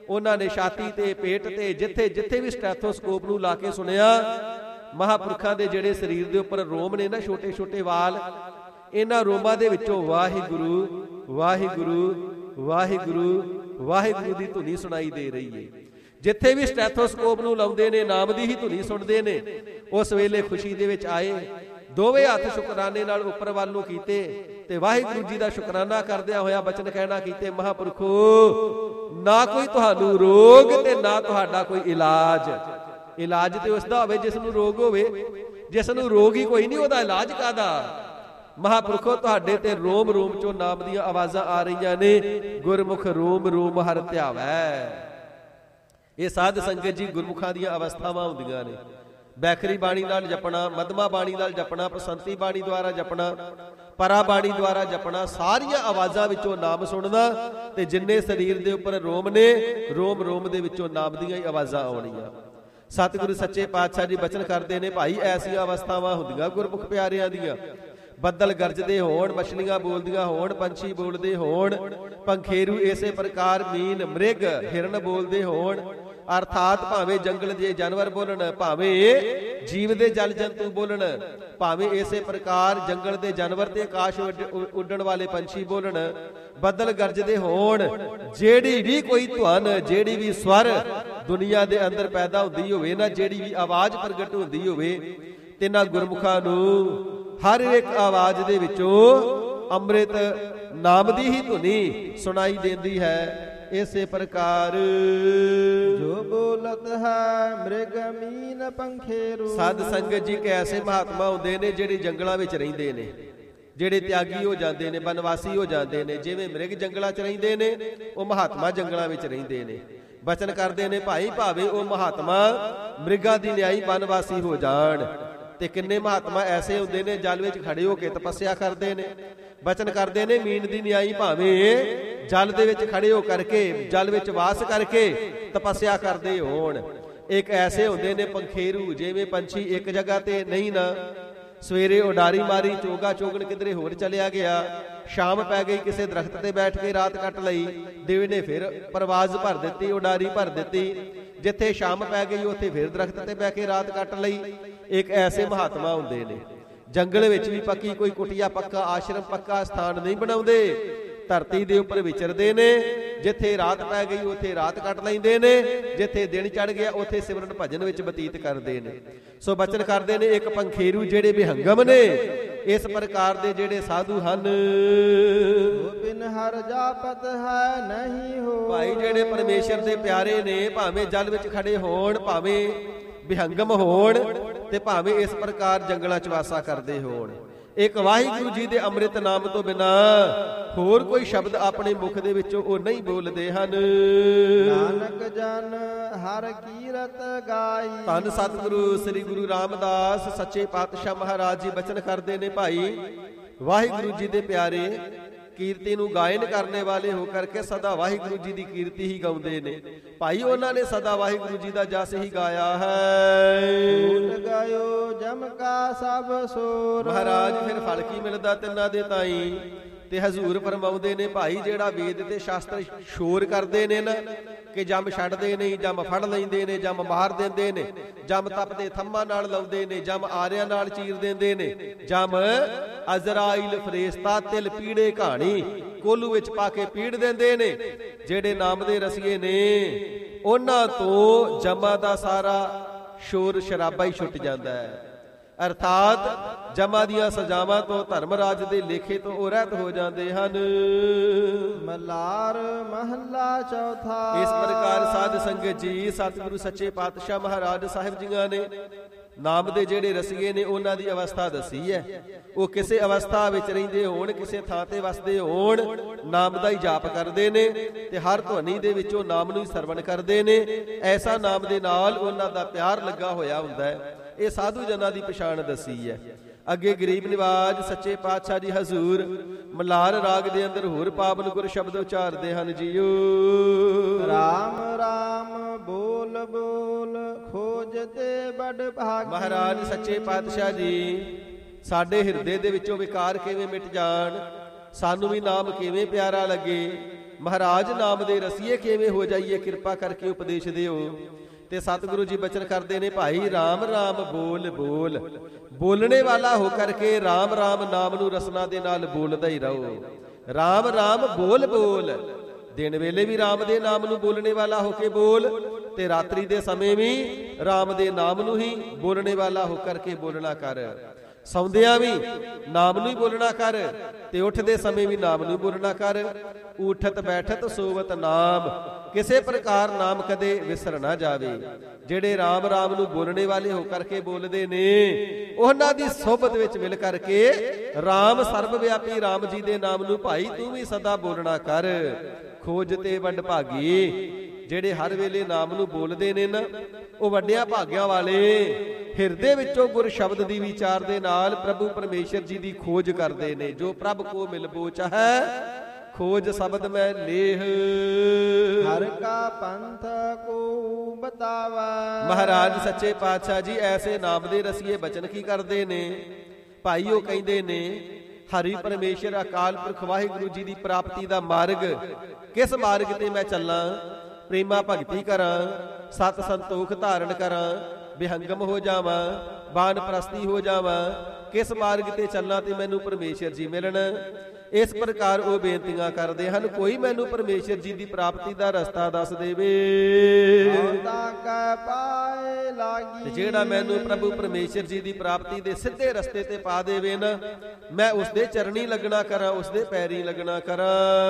S1: ਉਹਨਾਂ ਨੇ ਛਾਤੀ ਤੇ ਪੇਟ ਤੇ ਜਿੱਥੇ ਜਿੱਥੇ ਵੀ ਸਟੈਥੋਸਕੋਪ ਨੂੰ ਲਾ ਕੇ ਸੁਣਿਆ, ਮਹਾਂਪੁਰਖਾਂ ਦੇ ਜਿਹੜੇ ਸਰੀਰ ਦੇ ਉੱਪਰ ਰੋਮ ਨੇ ਨਾ, ਛੋਟੇ ਛੋਟੇ ਵਾਲ, ਇਹਨਾਂ ਰੋਮਾਂ ਦੇ ਵਿੱਚੋਂ ਵਾਹਿਗੁਰੂ ਵਾਹਿਗੁਰੂ ਵਾਹਿਗੁਰੂ ਵਾਹਿਗੁਰੂ ਦੀ ਧੁਨੀ ਸੁਣਾਈ ਦੇ ਰਹੀ ਹੈ। ਜਿੱਥੇ ਵੀ ਸਟੈਥੋਸਕੋਪ ਨੂੰ ਲਾਉਂਦੇ ਨੇ, ਨਾਮ ਦੀ ਹੀ ਧੁਨੀ ਸੁਣਦੇ ਨੇ। ਉਸ ਵੇਲੇ ਖੁਸ਼ੀ ਦੇ ਵਿੱਚ ਆਏ, ਦੋਵੇਂ ਹੱਥ ਸ਼ੁਕਰਾਨੇ ਨਾਲ ਉੱਪਰ ਵੱਲ ਨੂੰ ਕੀਤੇ ਤੇ ਵਾਹਿਗੁਰੂ ਜੀ ਦਾ ਸ਼ੁਕਰਾਨਾ ਕਰਦਿਆਂ ਹੋਇਆ ਬਚਨ ਕਹਿਣਾ ਕੀਤੇ, ਮਹਾਂਪੁਰਖੋ, ਨਾ ਕੋਈ ਤੁਹਾਨੂੰ ਰੋਗ ਤੇ ਨਾ ਤੁਹਾਡਾ ਕੋਈ ਇਲਾਜ। ਇਲਾਜ ਤੇ ਉਸ ਦਾ ਹੋਵੇ ਜਿਸ ਨੂੰ ਰੋਗ ਹੋਵੇ, ਜਿਸ ਨੂੰ ਰੋਗ ਹੀ ਕੋਈ ਨਹੀਂ, ਉਹਦਾ ਇਲਾਜ ਕਾਹਦਾ। ਮਹਾਂਪੁਰਖੋ, ਤੁਹਾਡੇ ਤੇ ਰੋਮ ਰੋਮ ਚੋਂ ਨਾਮ ਦੀਆਂ ਆਵਾਜ਼ਾਂ ਆ ਰਹੀਆਂ ਨੇ, ਗੁਰਮੁਖ ਰੋਮ ਰੋਮ ਹਰ ਧਿਆਵੈ। ਇਹ ਸਾਧ ਸੰਗਤ ਜੀ ਗੁਰਮੁਖਾਂ ਦੀਆਂ ਅਵਸਥਾਵਾਂ ਹੁੰਦੀਆਂ ਨੇ। ਬੈਖਰੀ ਬਾਣੀ ਨਾਲ ਜਪਣਾ, ਮਧਮਾ ਬਾਣੀ ਨਾਲ ਜਪਣਾ, ਪਸੰਤੀ ਬਾਣੀ ਦੁਆਰਾ ਜਪਣਾ, ਪਰਾ ਬਾਣੀ ਦੁਆਰਾ ਜਪਣਾ, ਸਾਰੀਆਂ ਆਵਾਜ਼ਾਂ ਵਿੱਚੋਂ ਨਾਮ ਸੁਣਨਾ, ਤੇ ਜਿੰਨੇ ਸਰੀਰ ਦੇ ਉੱਪਰ ਰੋਮ ਨੇ, ਰੋਮ ਰੋਮ ਦੇ ਵਿੱਚੋਂ ਨਾਮ ਦੀਆਂ ਹੀ ਆਵਾਜ਼ਾਂ ਆਉਣੀਆਂ। ਸਤਿਗੁਰੂ ਸੱਚੇ ਪਾਤਸ਼ਾਹ ਜੀ ਬਚਨ ਕਰਦੇ ਨੇ, ਭਾਈ ਐਸੀਆਂ ਅਵਸਥਾਵਾਂ ਹੁੰਦੀਆਂ ਗੁਰਮੁਖ ਪਿਆਰਿਆਂ ਦੀਆਂ। ਬੱਦਲ ਗਰਜਦੇ ਹੋਣ, ਮਛਲੀਆਂ ਬੋਲਦੀਆਂ ਹੋਣ, ਪੰਛੀ ਬੋਲਦੇ ਹੋਣ, ਪੰਖੇਰੂ ਇਸੇ ਪ੍ਰਕਾਰ, ਮੀਨ ਮ੍ਰਿਗ ਹਿਰਨ ਬੋਲਦੇ ਹੋਣ, ਅਰਥਾਤ ਭਾਵੇਂ ਜੰਗਲ ਦੇ ਜਾਨਵਰ ਬੋਲਣ, ਭਾਵੇਂ ਜੀਵ ਦੇ ਜਲ ਜੰਤੂ ਬੋਲਣ, ਭਾਵੇਂ ਇਸੇ ਪ੍ਰਕਾਰ ਜੰਗਲ ਦੇ ਜਾਨਵਰ ਤੇ ਆਕਾਸ਼ ਉੱਡਣ ਵਾਲੇ ਪੰਛੀ ਬੋਲਣ, ਬੱਦਲ ਗਰਜਦੇ ਹੋਣ, ਜਿਹੜੀ ਵੀ ਕੋਈ ਧੁਨ, ਜਿਹੜੀ ਵੀ ਸਵਰ ਦੁਨੀਆ ਦੇ ਅੰਦਰ ਪੈਦਾ ਹੁੰਦੀ ਹੋਵੇ ਨਾ, ਜਿਹੜੀ ਵੀ ਆਵਾਜ਼ ਪ੍ਰਗਟ ਹੁੰਦੀ ਹੋਵੇ, ਤਿੰਨਾਂ ਗੁਰਮੁਖਾਂ ਨੂੰ ਹਰ ਇੱਕ ਆਵਾਜ਼ ਦੇ ਵਿੱਚੋਂ ਅੰਮ੍ਰਿਤ ਨਾਮ ਦੀ ਹੀ ਧੁਨੀ ਸੁਣਾਈ ਦਿੰਦੀ ਹੈ। ਇਸੇ ਪ੍ਰਕਾਰ
S2: ਜੋ ਬੋਲਤ ਹੈ ਮ੍ਰਿਗ ਮੀਨ ਪੰਖੇਰੂ।
S1: ਸਾਧ ਸੰਗਤ ਜੀ ਕੈਸੇ ਮਹਾਤਮਾ ਹੁੰਦੇ ਨੇ ਜਿਹੜੇ ਜੰਗਲਾਂ ਵਿੱਚ ਰਹਿੰਦੇ ਨੇ, ਜਿਹੜੇ ਤਿਆਗੀ ਹੋ ਜਾਂਦੇ ਨੇ, ਬਨਵਾਸੀ ਹੋ ਜਾਂਦੇ ਨੇ। ਜਿਵੇਂ ਮ੍ਰਿਗ ਜੰਗਲਾਂ 'ਚ ਰਹਿੰਦੇ ਨੇ, ਉਹ ਮਹਾਤਮਾ ਜੰਗਲਾਂ ਵਿੱਚ ਰਹਿੰਦੇ ਨੇ। ਬਚਨ ਕਰਦੇ ਨੇ, ਭਾਈ ਭਾਵੇਂ ਉਹ ਮਹਾਤਮਾ ਮ੍ਰਿਗਾਂ ਦੀ ਨਿਆਈ ਬਨਵਾਸੀ ਹੋ ਜਾਣ, ਤੇ ਕਿੰਨੇ ਮਹਾਤਮਾ ਐਸੇ ਹੁੰਦੇ ਨੇ ਜਲ ਵਿੱਚ ਖੜੇ ਹੋ ਕੇ ਤਪੱਸਿਆ ਕਰਦੇ ਨੇ। ਬਚਨ ਕਰਦੇ ਨੇ, ਮੀਨ ਦੀ ਨਿਆਈ ਭਾਵੇਂ ਜਲ ਦੇ ਵਿੱਚ ਖੜੇ ਹੋ ਕਰਕੇ, ਜਲ ਵਿੱਚ ਵਾਸ ਕਰਕੇ ਤਪੱਸਿਆ ਕਰਦੇ ਹੋਣ। ਇੱਕ ਐਸੇ ਹੁੰਦੇ ਨੇ ਪੰਖੇਰੂ, ਜਿਵੇਂ ਪੰਛੀ ਇੱਕ ਜਗ੍ਹਾ ਤੇ ਨਹੀਂ ਨਾ, ਸਵੇਰੇ ਉਡਾਰੀ ਮਾਰੀ, ਚੋਗਾ ਚੋਗਣ ਕਿਧਰੇ ਹੋਰ ਚਲਿਆ ਗਿਆ, ਸ਼ਾਮ ਪੈ ਗਈ, ਕਿਸੇ ਦਰਖਤ ਤੇ ਬੈਠ ਕੇ ਰਾਤ ਕੱਟ ਲਈ, ਦਿਨ ਨੇ ਫਿਰ ਪਰਵਾਜ਼ ਭਰ ਦਿੱਤੀ, ਉਡਾਰੀ ਭਰ ਦਿੱਤੀ, ਜਿੱਥੇ ਸ਼ਾਮ ਪੈ ਗਈ ਉੱਥੇ ਫਿਰ ਦਰਖਤ ਤੇ ਬਹਿ ਕੇ ਰਾਤ ਕੱਟ ਲਈ। ਇੱਕ ਐਸੇ ਮਹਾਤਮਾ ਹੁੰਦੇ ਨੇ। ਜੰਗਲ ਵਿੱਚ ਵੀ ਪੱਕੀ ਕੋਈ ਕੁਟੀਆ, ਪੱਕਾ ਆਸ਼ਰਮ, ਪੱਕਾ ਸਥਾਨ ਨਹੀਂ ਬਣਾਉਂਦੇ, ਧਰਤੀ ਦੇ ਉੱਪਰ ਵਿਚਰਦੇ ਨੇ। ਜਿੱਥੇ ਰਾਤ ਪੈ ਗਈ ਉੱਥੇ ਰਾਤ ਕੱਟ ਲੈਂਦੇ ਨੇ, ਜਿੱਥੇ ਦਿਨ ਚੜ ਗਿਆ ਉੱਥੇ ਸਿਮਰਨ ਭਜਨ ਵਿੱਚ ਬਤੀਤ ਕਰਦੇ ਨੇ। ਸੋ ਬਚਨ ਕਰਦੇ ਨੇ, ਇੱਕ ਪੰਖੇਰੂ ਜਿਹੜੇ ਵਿਹੰਗਮ ਨੇ, ਇਸ ਪ੍ਰਕਾਰ ਦੇ ਜਿਹੜੇ ਸਾਧੂ ਹਨ,
S2: ਬਿਨ ਹਰ ਜਾਪਤ ਹੈ ਨਹੀਂ ਹੋ।
S1: ਭਾਈ ਜਿਹੜੇ ਪਰਮੇਸ਼ਰ ਦੇ ਪਿਆਰੇ ਨੇ, ਭਾਵੇਂ ਜਲ ਵਿੱਚ ਖੜੇ ਹੋਣ, ਭਾਵੇਂ ਵਿਹੰਗਮ ਹੋਣ, ਤੇ ਭਾਵੇਂ ਇਸ ਪ੍ਰਕਾਰ ਜੰਗਲਾਂ 'ਚ ਵਾਸਾ ਕਰਦੇ ਹੋਣ, ਇੱਕ ਵਾਹਿਗੁਰੂ ਜੀ ਦੇ ਅੰਮ੍ਰਿਤ ਨਾਮ ਤੋਂ ਬਿਨਾ ਹੋਰ ਕੋਈ ਸ਼ਬਦ ਆਪਣੇ ਮੁਖ ਦੇ ਵਿੱਚੋਂ ਉਹ ਨਹੀਂ ਬੋਲਦੇ ਹਨ।
S2: ਨਾਨਕ ਜਨ ਹਰ ਕੀਰਤ ਗਾਈ।
S1: ਧੰਨ ਸਤਿਗੁਰੂ ਸ੍ਰੀ ਗੁਰੂ ਰਾਮਦਾਸ ਸੱਚੇ ਪਾਤਸ਼ਾਹ ਮਹਾਰਾਜ ਜੀ ਬਚਨ ਕਰਦੇ ਨੇ, ਭਾਈ ਵਾਹਿਗੁਰੂ ਜੀ ਦੇ ਪਿਆਰੇ ਕੀਰਤੀ ਨੂੰ ਗਾਇਨ ਕਰਨੇ ਵਾਲੇ ਹੋ ਕਰਕੇ ਸਦਾ ਵਾਹਿਗੁਰੂ ਜੀ ਦੀ ਕੀਰਤੀ ਹੀ ਗਾਉਂਦੇ ਨੇ। ਭਾਈ ਉਹਨਾਂ ਨੇ ਸਦਾ ਵਾਹਿਗੁਰੂ ਜੀ ਦਾ ਜਸ ਹੀ ਗਾਇਆ ਹੈ।
S2: ਗਾਇਓ ਜਮ ਕਾ ਸਭ ਸੂਰ।
S1: ਮਹਾਰਾਜ ਫਿਰ ਫਲ ਕੀ ਮਿਲਦਾ ਤਿੰਨਾਂ ਦੇ ਤਾਈ, ਤੇ ਹਜ਼ੂਰ ਫਰਮਾਉਂਦੇ ਨੇ, ਭਾਈ ਜਿਹੜਾ ਵੇਦ ਤੇ ਸ਼ਾਸਤਰ ਸ਼ੋਰ ਕਰਦੇ ਨੇ ਨਾ, ਕਿ ਜੰਮ ਛੱਡਦੇ ਨਹੀਂ, ਜੰਮ ਫੜ ਲੈਂਦੇ ਨੇ, ਜੰਮ ਮਾਰ ਦਿੰਦੇ ਨੇ, ਜੰਮ ਤਪਦੇ ਥੰਮਾਂ ਨਾਲ ਲਾਉਂਦੇ ਨੇ, ਜੰਮ ਆਰਿਆਂ ਨਾਲ ਚੀਰ ਦਿੰਦੇ ਨੇ, ਜੰਮ ਅਜ਼ਰਾਈਲ ਫਰੇਸ਼ਤਾ ਤਿਲ ਪੀੜੇ ਕਹਾਣੀ ਕੋਲੂ ਵਿੱਚ ਪਾ ਕੇ ਪੀੜ ਦਿੰਦੇ ਨੇ। ਜਿਹੜੇ ਨਾਮ ਦੇ ਰਸੀਏ ਨੇ, ਉਹਨਾਂ ਤੋਂ ਜਮਾਂ ਦਾ ਸਾਰਾ ਸ਼ੋਰ ਸ਼ਰਾਬਾ ਹੀ ਛੁੱਟ ਜਾਂਦਾ ਹੈ। ਅਰਥਾਤ ਜਮਾਂ ਦੀਆਂ ਸਜ਼ਾਵਾਂ ਤੋਂ, ਧਰਮਰਾਜ ਦੇ ਲੇਖੇ ਤੋਂ ਉਹ ਰਹਿਤ ਹੋ ਜਾਂਦੇ ਹਨ।
S2: ਮਲਾਰ ਮਹੱਲਾ ਚੌਥਾ।
S1: ਇਸ ਪ੍ਰਕਾਰ ਸਾਧ ਸੰਗਤ ਜੀ ਸਤਿਗੁਰੂ ਸੱਚੇ ਪਾਤਸ਼ਾਹ ਮਹਾਰਾਜ ਸਾਹਿਬ ਜੀਆਂ ਨੇ ਨਾਮ ਦੇ ਜਿਹੜੇ ਰਸੀਏ ਨੇ, ਉਹਨਾਂ ਦੀ ਅਵਸਥਾ ਦੱਸੀ ਹੈ। ਉਹ ਕਿਸੇ ਅਵਸਥਾ ਵਿੱਚ ਰਹਿੰਦੇ ਹੋਣ, ਕਿਸੇ ਥਾਂ ਤੇ ਵਸਦੇ ਹੋਣ, ਨਾਮ ਦਾ ਹੀ ਜਾਪ ਕਰਦੇ ਨੇ, ਤੇ ਹਰ ਧੁਨੀ ਦੇ ਵਿੱਚੋਂ ਨਾਮ ਨੂੰ ਹੀ ਸਰਵਣ ਕਰਦੇ ਨੇ। ਐਸਾ ਨਾਮ ਦੇ ਨਾਲ ਉਹਨਾਂ ਦਾ ਪਿਆਰ ਲੱਗਾ ਹੋਇਆ ਹੁੰਦਾ ਹੈ। ਇਹ ਸਾਧੂ ਜਨਾਂ ਦੀ ਪਛਾਣ ਦੱਸੀ ਹੈ। ਅੱਗੇ ਗਰੀਬ ਨਿਵਾਜ ਸੱਚੇ ਪਾਤਸ਼ਾਹ ਜੀ ਹਜ਼ੂਰ ਮਲਾਰ ਰਾਗ ਦੇ ਅੰਦਰ ਹੋਰ ਪਾਵਨ ਗੁਰ ਸ਼ਬਦ ਉਚਾਰਦੇ ਹਨ ਜੀਓ।
S2: ਰਾਮ ਰਾਮ ਬੋਲ ਬੋਲ ਖੋਜ ਤੇ ਬੜ ਭਾਗੀ।
S1: ਮਹਾਰਾਜ ਸੱਚੇ ਪਾਤਸ਼ਾਹ ਜੀ ਸਾਡੇ ਹਿਰਦੇ ਦੇ ਵਿੱਚੋਂ ਵਿਕਾਰ ਕਿਵੇਂ ਮਿਟ ਜਾਣ, ਸਾਨੂੰ ਵੀ ਨਾਮ ਕਿਵੇਂ ਪਿਆਰਾ ਲੱਗੇ, ਮਹਾਰਾਜ ਨਾਮ ਦੇ ਰਸੀਏ ਕਿਵੇਂ ਹੋ ਜਾਈਏ, ਕਿਰਪਾ ਕਰਕੇ ਉਪਦੇਸ਼ ਦਿਓ। ਤੇ ਸਤਿਗੁਰੂ ਜੀ ਬਚਨ ਕਰਦੇ ਨੇ, ਭਾਈ ਰਾਮ ਰਾਮ ਬੋਲ ਬੋਲ, ਬੋਲਣੇ ਵਾਲਾ ਹੋ ਕਰਕੇ ਰਾਮ ਰਾਮ ਨਾਮ ਨੂੰ ਰਸਨਾ ਦੇ ਨਾਲ ਬੋਲਦਾ ਹੀ ਰਹੋ। ਰਾਮ ਰਾਮ ਬੋਲ ਬੋਲ, ਦਿਨ ਵੇਲੇ ਵੀ ਰਾਮ ਦੇ ਨਾਮ ਨੂੰ ਬੋਲਣੇ ਵਾਲਾ ਹੋ ਕੇ ਬੋਲ, ਤੇ ਰਾਤਰੀ ਦੇ ਸਮੇਂ ਵੀ ਰਾਮ ਦੇ ਨਾਮ ਨੂੰ ਹੀ ਬੋਲਣੇ ਵਾਲਾ ਹੋ ਕਰਕੇ ਬੋਲਣਾ ਕਰ। ਸੌਂਦਿਆਂ ਵੀ ਨਾਮ ਨੂੰ ਹੀ ਬੋਲਣਾ ਕਰ, ਤੇ ਉੱਠਦੇ ਸਮੇਂ ਵੀ ਨਾਮ ਨੂੰ ਹੀ ਬੋਲਣਾ ਕਰ। ਉਠਤ ਬੈਠਤ ਸੋਵਤ ਨਾਮ, ਕਿਸੇ ਪ੍ਰਕਾਰ ਨਾਮ ਕਦੇ ਵਿਸਰ ਨਾ ਜਾਵੇ। ਜਿਹੜੇ ਰਾਮ ਰਾਮ ਨੂੰ ਬੋਲਣੇ ਵਾਲੇ ਹੋ ਕਰਕੇ ਬੋਲਦੇ ਨੇ, ਉਹਨਾਂ ਦੀ ਸੋਭਤ ਵਿੱਚ ਮਿਲ ਕਰਕੇ ਰਾਮ ਸਰਬ ਵਿਆਪੀ ਰਾਮ ਜੀ ਦੇ ਨਾਮ ਨੂੰ ਭਾਈ ਤੂੰ ਵੀ ਸਦਾ ਬੋਲਣਾ ਕਰ। ਖੋਜ ਤੇ ਵੱਡ ਭਾਗੀ, ਜਿਹੜੇ ਹਰ ਵੇਲੇ ਨਾਮ ਨੂੰ ਬੋਲਦੇ ਨੇ ਨਾ, ਉਹ ਵੱਡਿਆਂ ਭਾਗਿਆਂ ਵਾਲੇ ਹਿਰਦੇ ਵਿੱਚੋਂ ਗੁਰ ਸ਼ਬਦ ਦੀ ਵਿਚਾਰ ਦੇ ਨਾਲ ਪ੍ਰਭੂ ਪਰਮੇਸ਼ਰ ਜੀ ਦੀ ਖੋਜ ਕਰਦੇ ਨੇ। ਜੋ ਪ੍ਰਭ ਕੋ ਮਿਲਬੋ ਚਾਹੈ, ਖੋਜ ਸ਼ਬਦ ਮੈਂ ਲੇਹ।
S2: ਹਰ ਕਾ ਪੰਥ ਕੋ ਬਤਾਵਾ।
S1: ਮਹਾਰਾਜ ਸੱਚੇ ਪਾਤਸ਼ਾਹ ਜੀ ਐਸੇ ਨਾਮ ਦੇ ਰਸੀਏ ਬਚਨ ਕੀ ਕਰਦੇ ਨੇ ਭਾਈ? ਉਹ ਕਹਿੰਦੇ ਨੇ, ਹਰੀ ਪਰਮੇਸ਼ਰ ਅਕਾਲ ਪੁਰਖ ਵਾਹਿਗੁਰੂ ਜੀ ਦੀ ਪ੍ਰਾਪਤੀ ਦਾ ਮਾਰਗ, ਕਿਸ ਮਾਰਗ ਤੇ ਮੈਂ ਚੱਲਾਂ? ਪ੍ਰੇਮਾ ਭਗਤੀ ਕਰਾਂ, ਸਤ ਸੰਤੋਖ ਧਾਰਨ ਕਰਾਂ, ਵਿਹੰਗਮ ਹੋ ਜਾਵਾਂ, ਬਾਨ ਪ੍ਰਸਤੀ ਹੋ ਜਾਵਾਂ, ਕਿਸ ਮਾਰਗ ਤੇ ਚੱਲਾਂ ਤੇ ਮੈਨੂੰ ਪਰਮੇਸ਼ਰ ਜੀ ਮਿਲਣ? ਇਸ ਪ੍ਰਕਾਰ ਉਹ ਬੇਨਤੀਆਂ ਕਰਦੇ ਹਨ। ਕੋਈ ਮੈਨੂੰ ਪਰਮੇਸ਼ਰ ਜੀ ਦੀ ਪ੍ਰਾਪਤੀ ਦਾ ਰਸਤਾ ਦੱਸ ਦੇਵੇ, ਤੇ ਜਿਹੜਾ ਮੈਨੂੰ ਪ੍ਰਭੂ ਪਰਮੇਸ਼ਰ ਜੀ ਦੀ ਪ੍ਰਾਪਤੀ ਦੇ ਸਿੱਧੇ ਰਸਤੇ ਤੇ ਪਾ ਦੇਵੇ ਨਾ, ਮੈਂ ਉਸ ਦੇ ਚਰਨੀ ਲੱਗਣਾ ਕਰਾਂ, ਉਸ ਦੇ ਪੈਰੀ ਲੱਗਣਾ ਕਰਾਂ।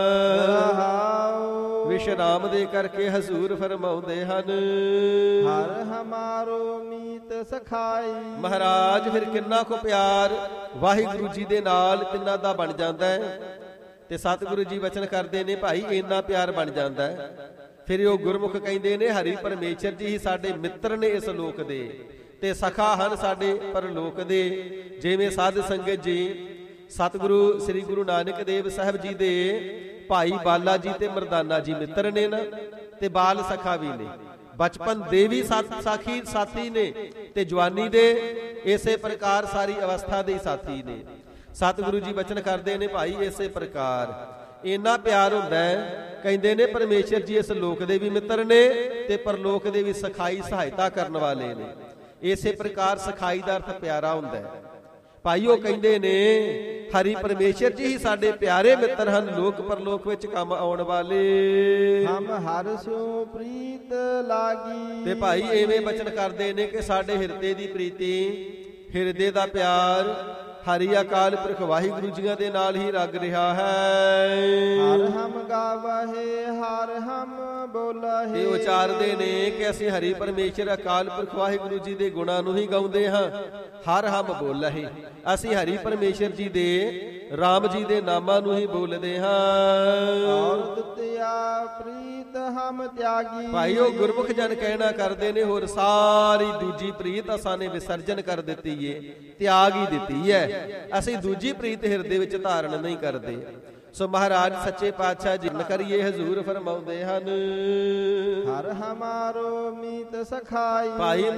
S1: ਵਿਸ਼ਰਾਮ ਦੇ ਕਰਕੇ ਹਜ਼ੂਰ ਫਰਮਾਉਂਦੇ ਹਨ,
S2: ਹਰ ਹਮਾਰੋ ਮੀਤ ਸਖਾਈ।
S1: ਮਹਾਰਾਜ ਫਿਰ ਕਿੰਨਾ ਕੁ ਪਿਆਰ ਵਾਹਿਗੁਰੂ ਜੀ ਦੇ ਨਾਲ ਤਿੰਨਾਂ ਦਾ ਬਣ ਜਾਂਦਾ ਹੈ। ਤੇ ਸਤਿਗੁਰੂ ਜੀ ਬਚਨ ਕਰਦੇ ਨੇ, ਭਾਈ ਇੰਨਾ ਪਿਆਰ ਬਣ ਜਾਂਦਾ ਹੈ। ਫਿਰ ਉਹ ਗੁਰਮੁਖ ਕਹਿੰਦੇ ਨੇ, ਹਰੀ ਪਰਮੇਸ਼ਰ ਜੀ ਹੀ ਸਾਡੇ ਮਿੱਤਰ ਨੇ ਇਸ ਲੋਕ ਦੇ, ਤੇ ਸਖਾ ਹਨ ਸਾਡੇ ਪਰਲੋਕ ਦੇ। ਜਿਵੇਂ ਸਾਧ ਸੰਗਤ ਜੀ ਸਤਿਗੁਰੂ ਸ੍ਰੀ ਗੁਰੂ ਨਾਨਕ ਦੇਵ ਸਾਹਿਬ ਜੀ ਦੇ ਭਾਈ ਬਾਲਾ ਜੀ ਤੇ ਮਰਦਾਨਾ ਜੀ ਮਿੱਤਰ ਨੇ ਨਾ, ਤੇ ਬਾਲ ਸਖਾ ਵੀ ਨੇ। ਬਚਪਨ ਦੇ ਵੀ ਸਾਖੀ ਸਾਥੀ ਨੇ, ਤੇ ਜਵਾਨੀ ਦੇ ਇਸੇ ਪ੍ਰਕਾਰ ਸਾਰੀ ਅਵਸਥਾ ਦੇ ਸਾਥੀ ਨੇ। ਸਤਿਗੁਰੂ ਜੀ ਬਚਨ ਕਰਦੇ ਨੇ, ਭਾਈ ਇਸੇ ਪ੍ਰਕਾਰ ਇੰਨਾ ਪਿਆਰ ਹੁੰਦਾ ਹੈ। ਕਹਿੰਦੇ ਨੇ ਪਰਮੇਸ਼ਰ ਜੀ ਇਸ ਲੋਕ ਦੇ ਵੀ ਮਿੱਤਰ ਨੇ, ਤੇ ਪਰਲੋਕ ਦੇ ਵੀ ਸਖਾਈ ਸਹਾਇਤਾ ਕਰਨ ਵਾਲੇ ਨੇ। ਇਸੇ ਪ੍ਰਕਾਰ ਸਖਾਈ ਦਾ ਅਰਥ ਪਿਆਰਾ ਹੁੰਦਾ ਹੈ। ਭਾਈ ਉਹ ਕਹਿੰਦੇ ਨੇ, ਹਰੀ ਪਰਮੇਸ਼ਰ ਜੀ ਹੀ ਸਾਡੇ ਪਿਆਰੇ ਮਿੱਤਰ ਹਨ, ਲੋਕ ਪਰਲੋਕ ਵਿੱਚ ਕੰਮ ਆਉਣ ਵਾਲੇ।
S2: ਹਮ ਹਰ ਸਿਉ ਪ੍ਰੀਤ ਲਾਗੀ।
S1: ਤੇ ਭਾਈ ਐਵੇਂ ਬਚਨ ਕਰਦੇ ਨੇ ਕਿ ਸਾਡੇ ਹਿਰਦੇ ਦੀ ਪ੍ਰੀਤੀ, ਹਿਰਦੇ ਦਾ ਪਿਆਰ ਹਰੀ ਅਕਾਲ ਪੁਰਖ ਵਾਹਿਗੁਰੂ ਜੀਆਂ ਦੇ ਨਾਲ ਹੀ ਲੱਗ ਰਿਹਾ ਹੈ।
S2: ਹਰ ਹਮ ਗਾਵਹਿ ਹਰ ਹਮ ਬੋਲਹਿ।
S1: ਤੇ ਉਚਾਰਦੇ ਨੇ ਕਿ ਅਸੀਂ ਹਰੀ ਪਰਮੇਸ਼ਰ ਅਕਾਲ ਪੁਰਖ ਵਾਹਿਗੁਰੂ ਜੀ ਦੇ ਗੁਣਾਂ ਨੂੰ ਹੀ ਗਾਉਂਦੇ ਹਾਂ। ਹਰ ਹਮ ਬੋਲਹਿ, ਅਸੀਂ ਹਰੀ ਪਰਮੇਸ਼ਰ ਜੀ ਦੇ ਰਾਮ ਜੀ ਦੇ ਨਾਮਾਂ ਨੂੰ ਹੀ ਬੋਲਦੇ ਹਾਂ।
S2: ਔਰ ਦੁਤਿਆ ਪ੍ਰੀਤ ਹਮ ਤਿਆਗੀ।
S1: ਭਾਈ ਉਹ ਗੁਰਮੁਖ ਜਨ ਕਹਿਣਾ ਕਰਦੇ ਨੇ, ਹੋਰ ਸਾਰੀ ਦੂਜੀ ਪ੍ਰੀਤ ਅਸਾਂ ਨੇ ਵਿਸਰਜਨ ਕਰ ਦਿੱਤੀ ਏ, ਤਿਆਗ ਹੀ ਦਿੱਤੀ ਹੈ। ਅਸੀਂ ਦੂਜੀ ਪ੍ਰੀਤ ਹਿਰਦੇ ਵਿੱਚ ਧਾਰਨ ਨਹੀਂ ਕਰਦੇ। ਸੋ ਮਹਾਰਾਜ ਸੱਚੇ ਪਾਤਸ਼ਾਹ ਜੀ ਕਰੀਏ ਹਜ਼ੂਰ ਫਰਮਾਉਂਦੇ ਹਨ,
S2: ਹਰ ਹਮਾਰੋ ਮੀਤ ਸਖਾਈ।
S1: ਭਾਈ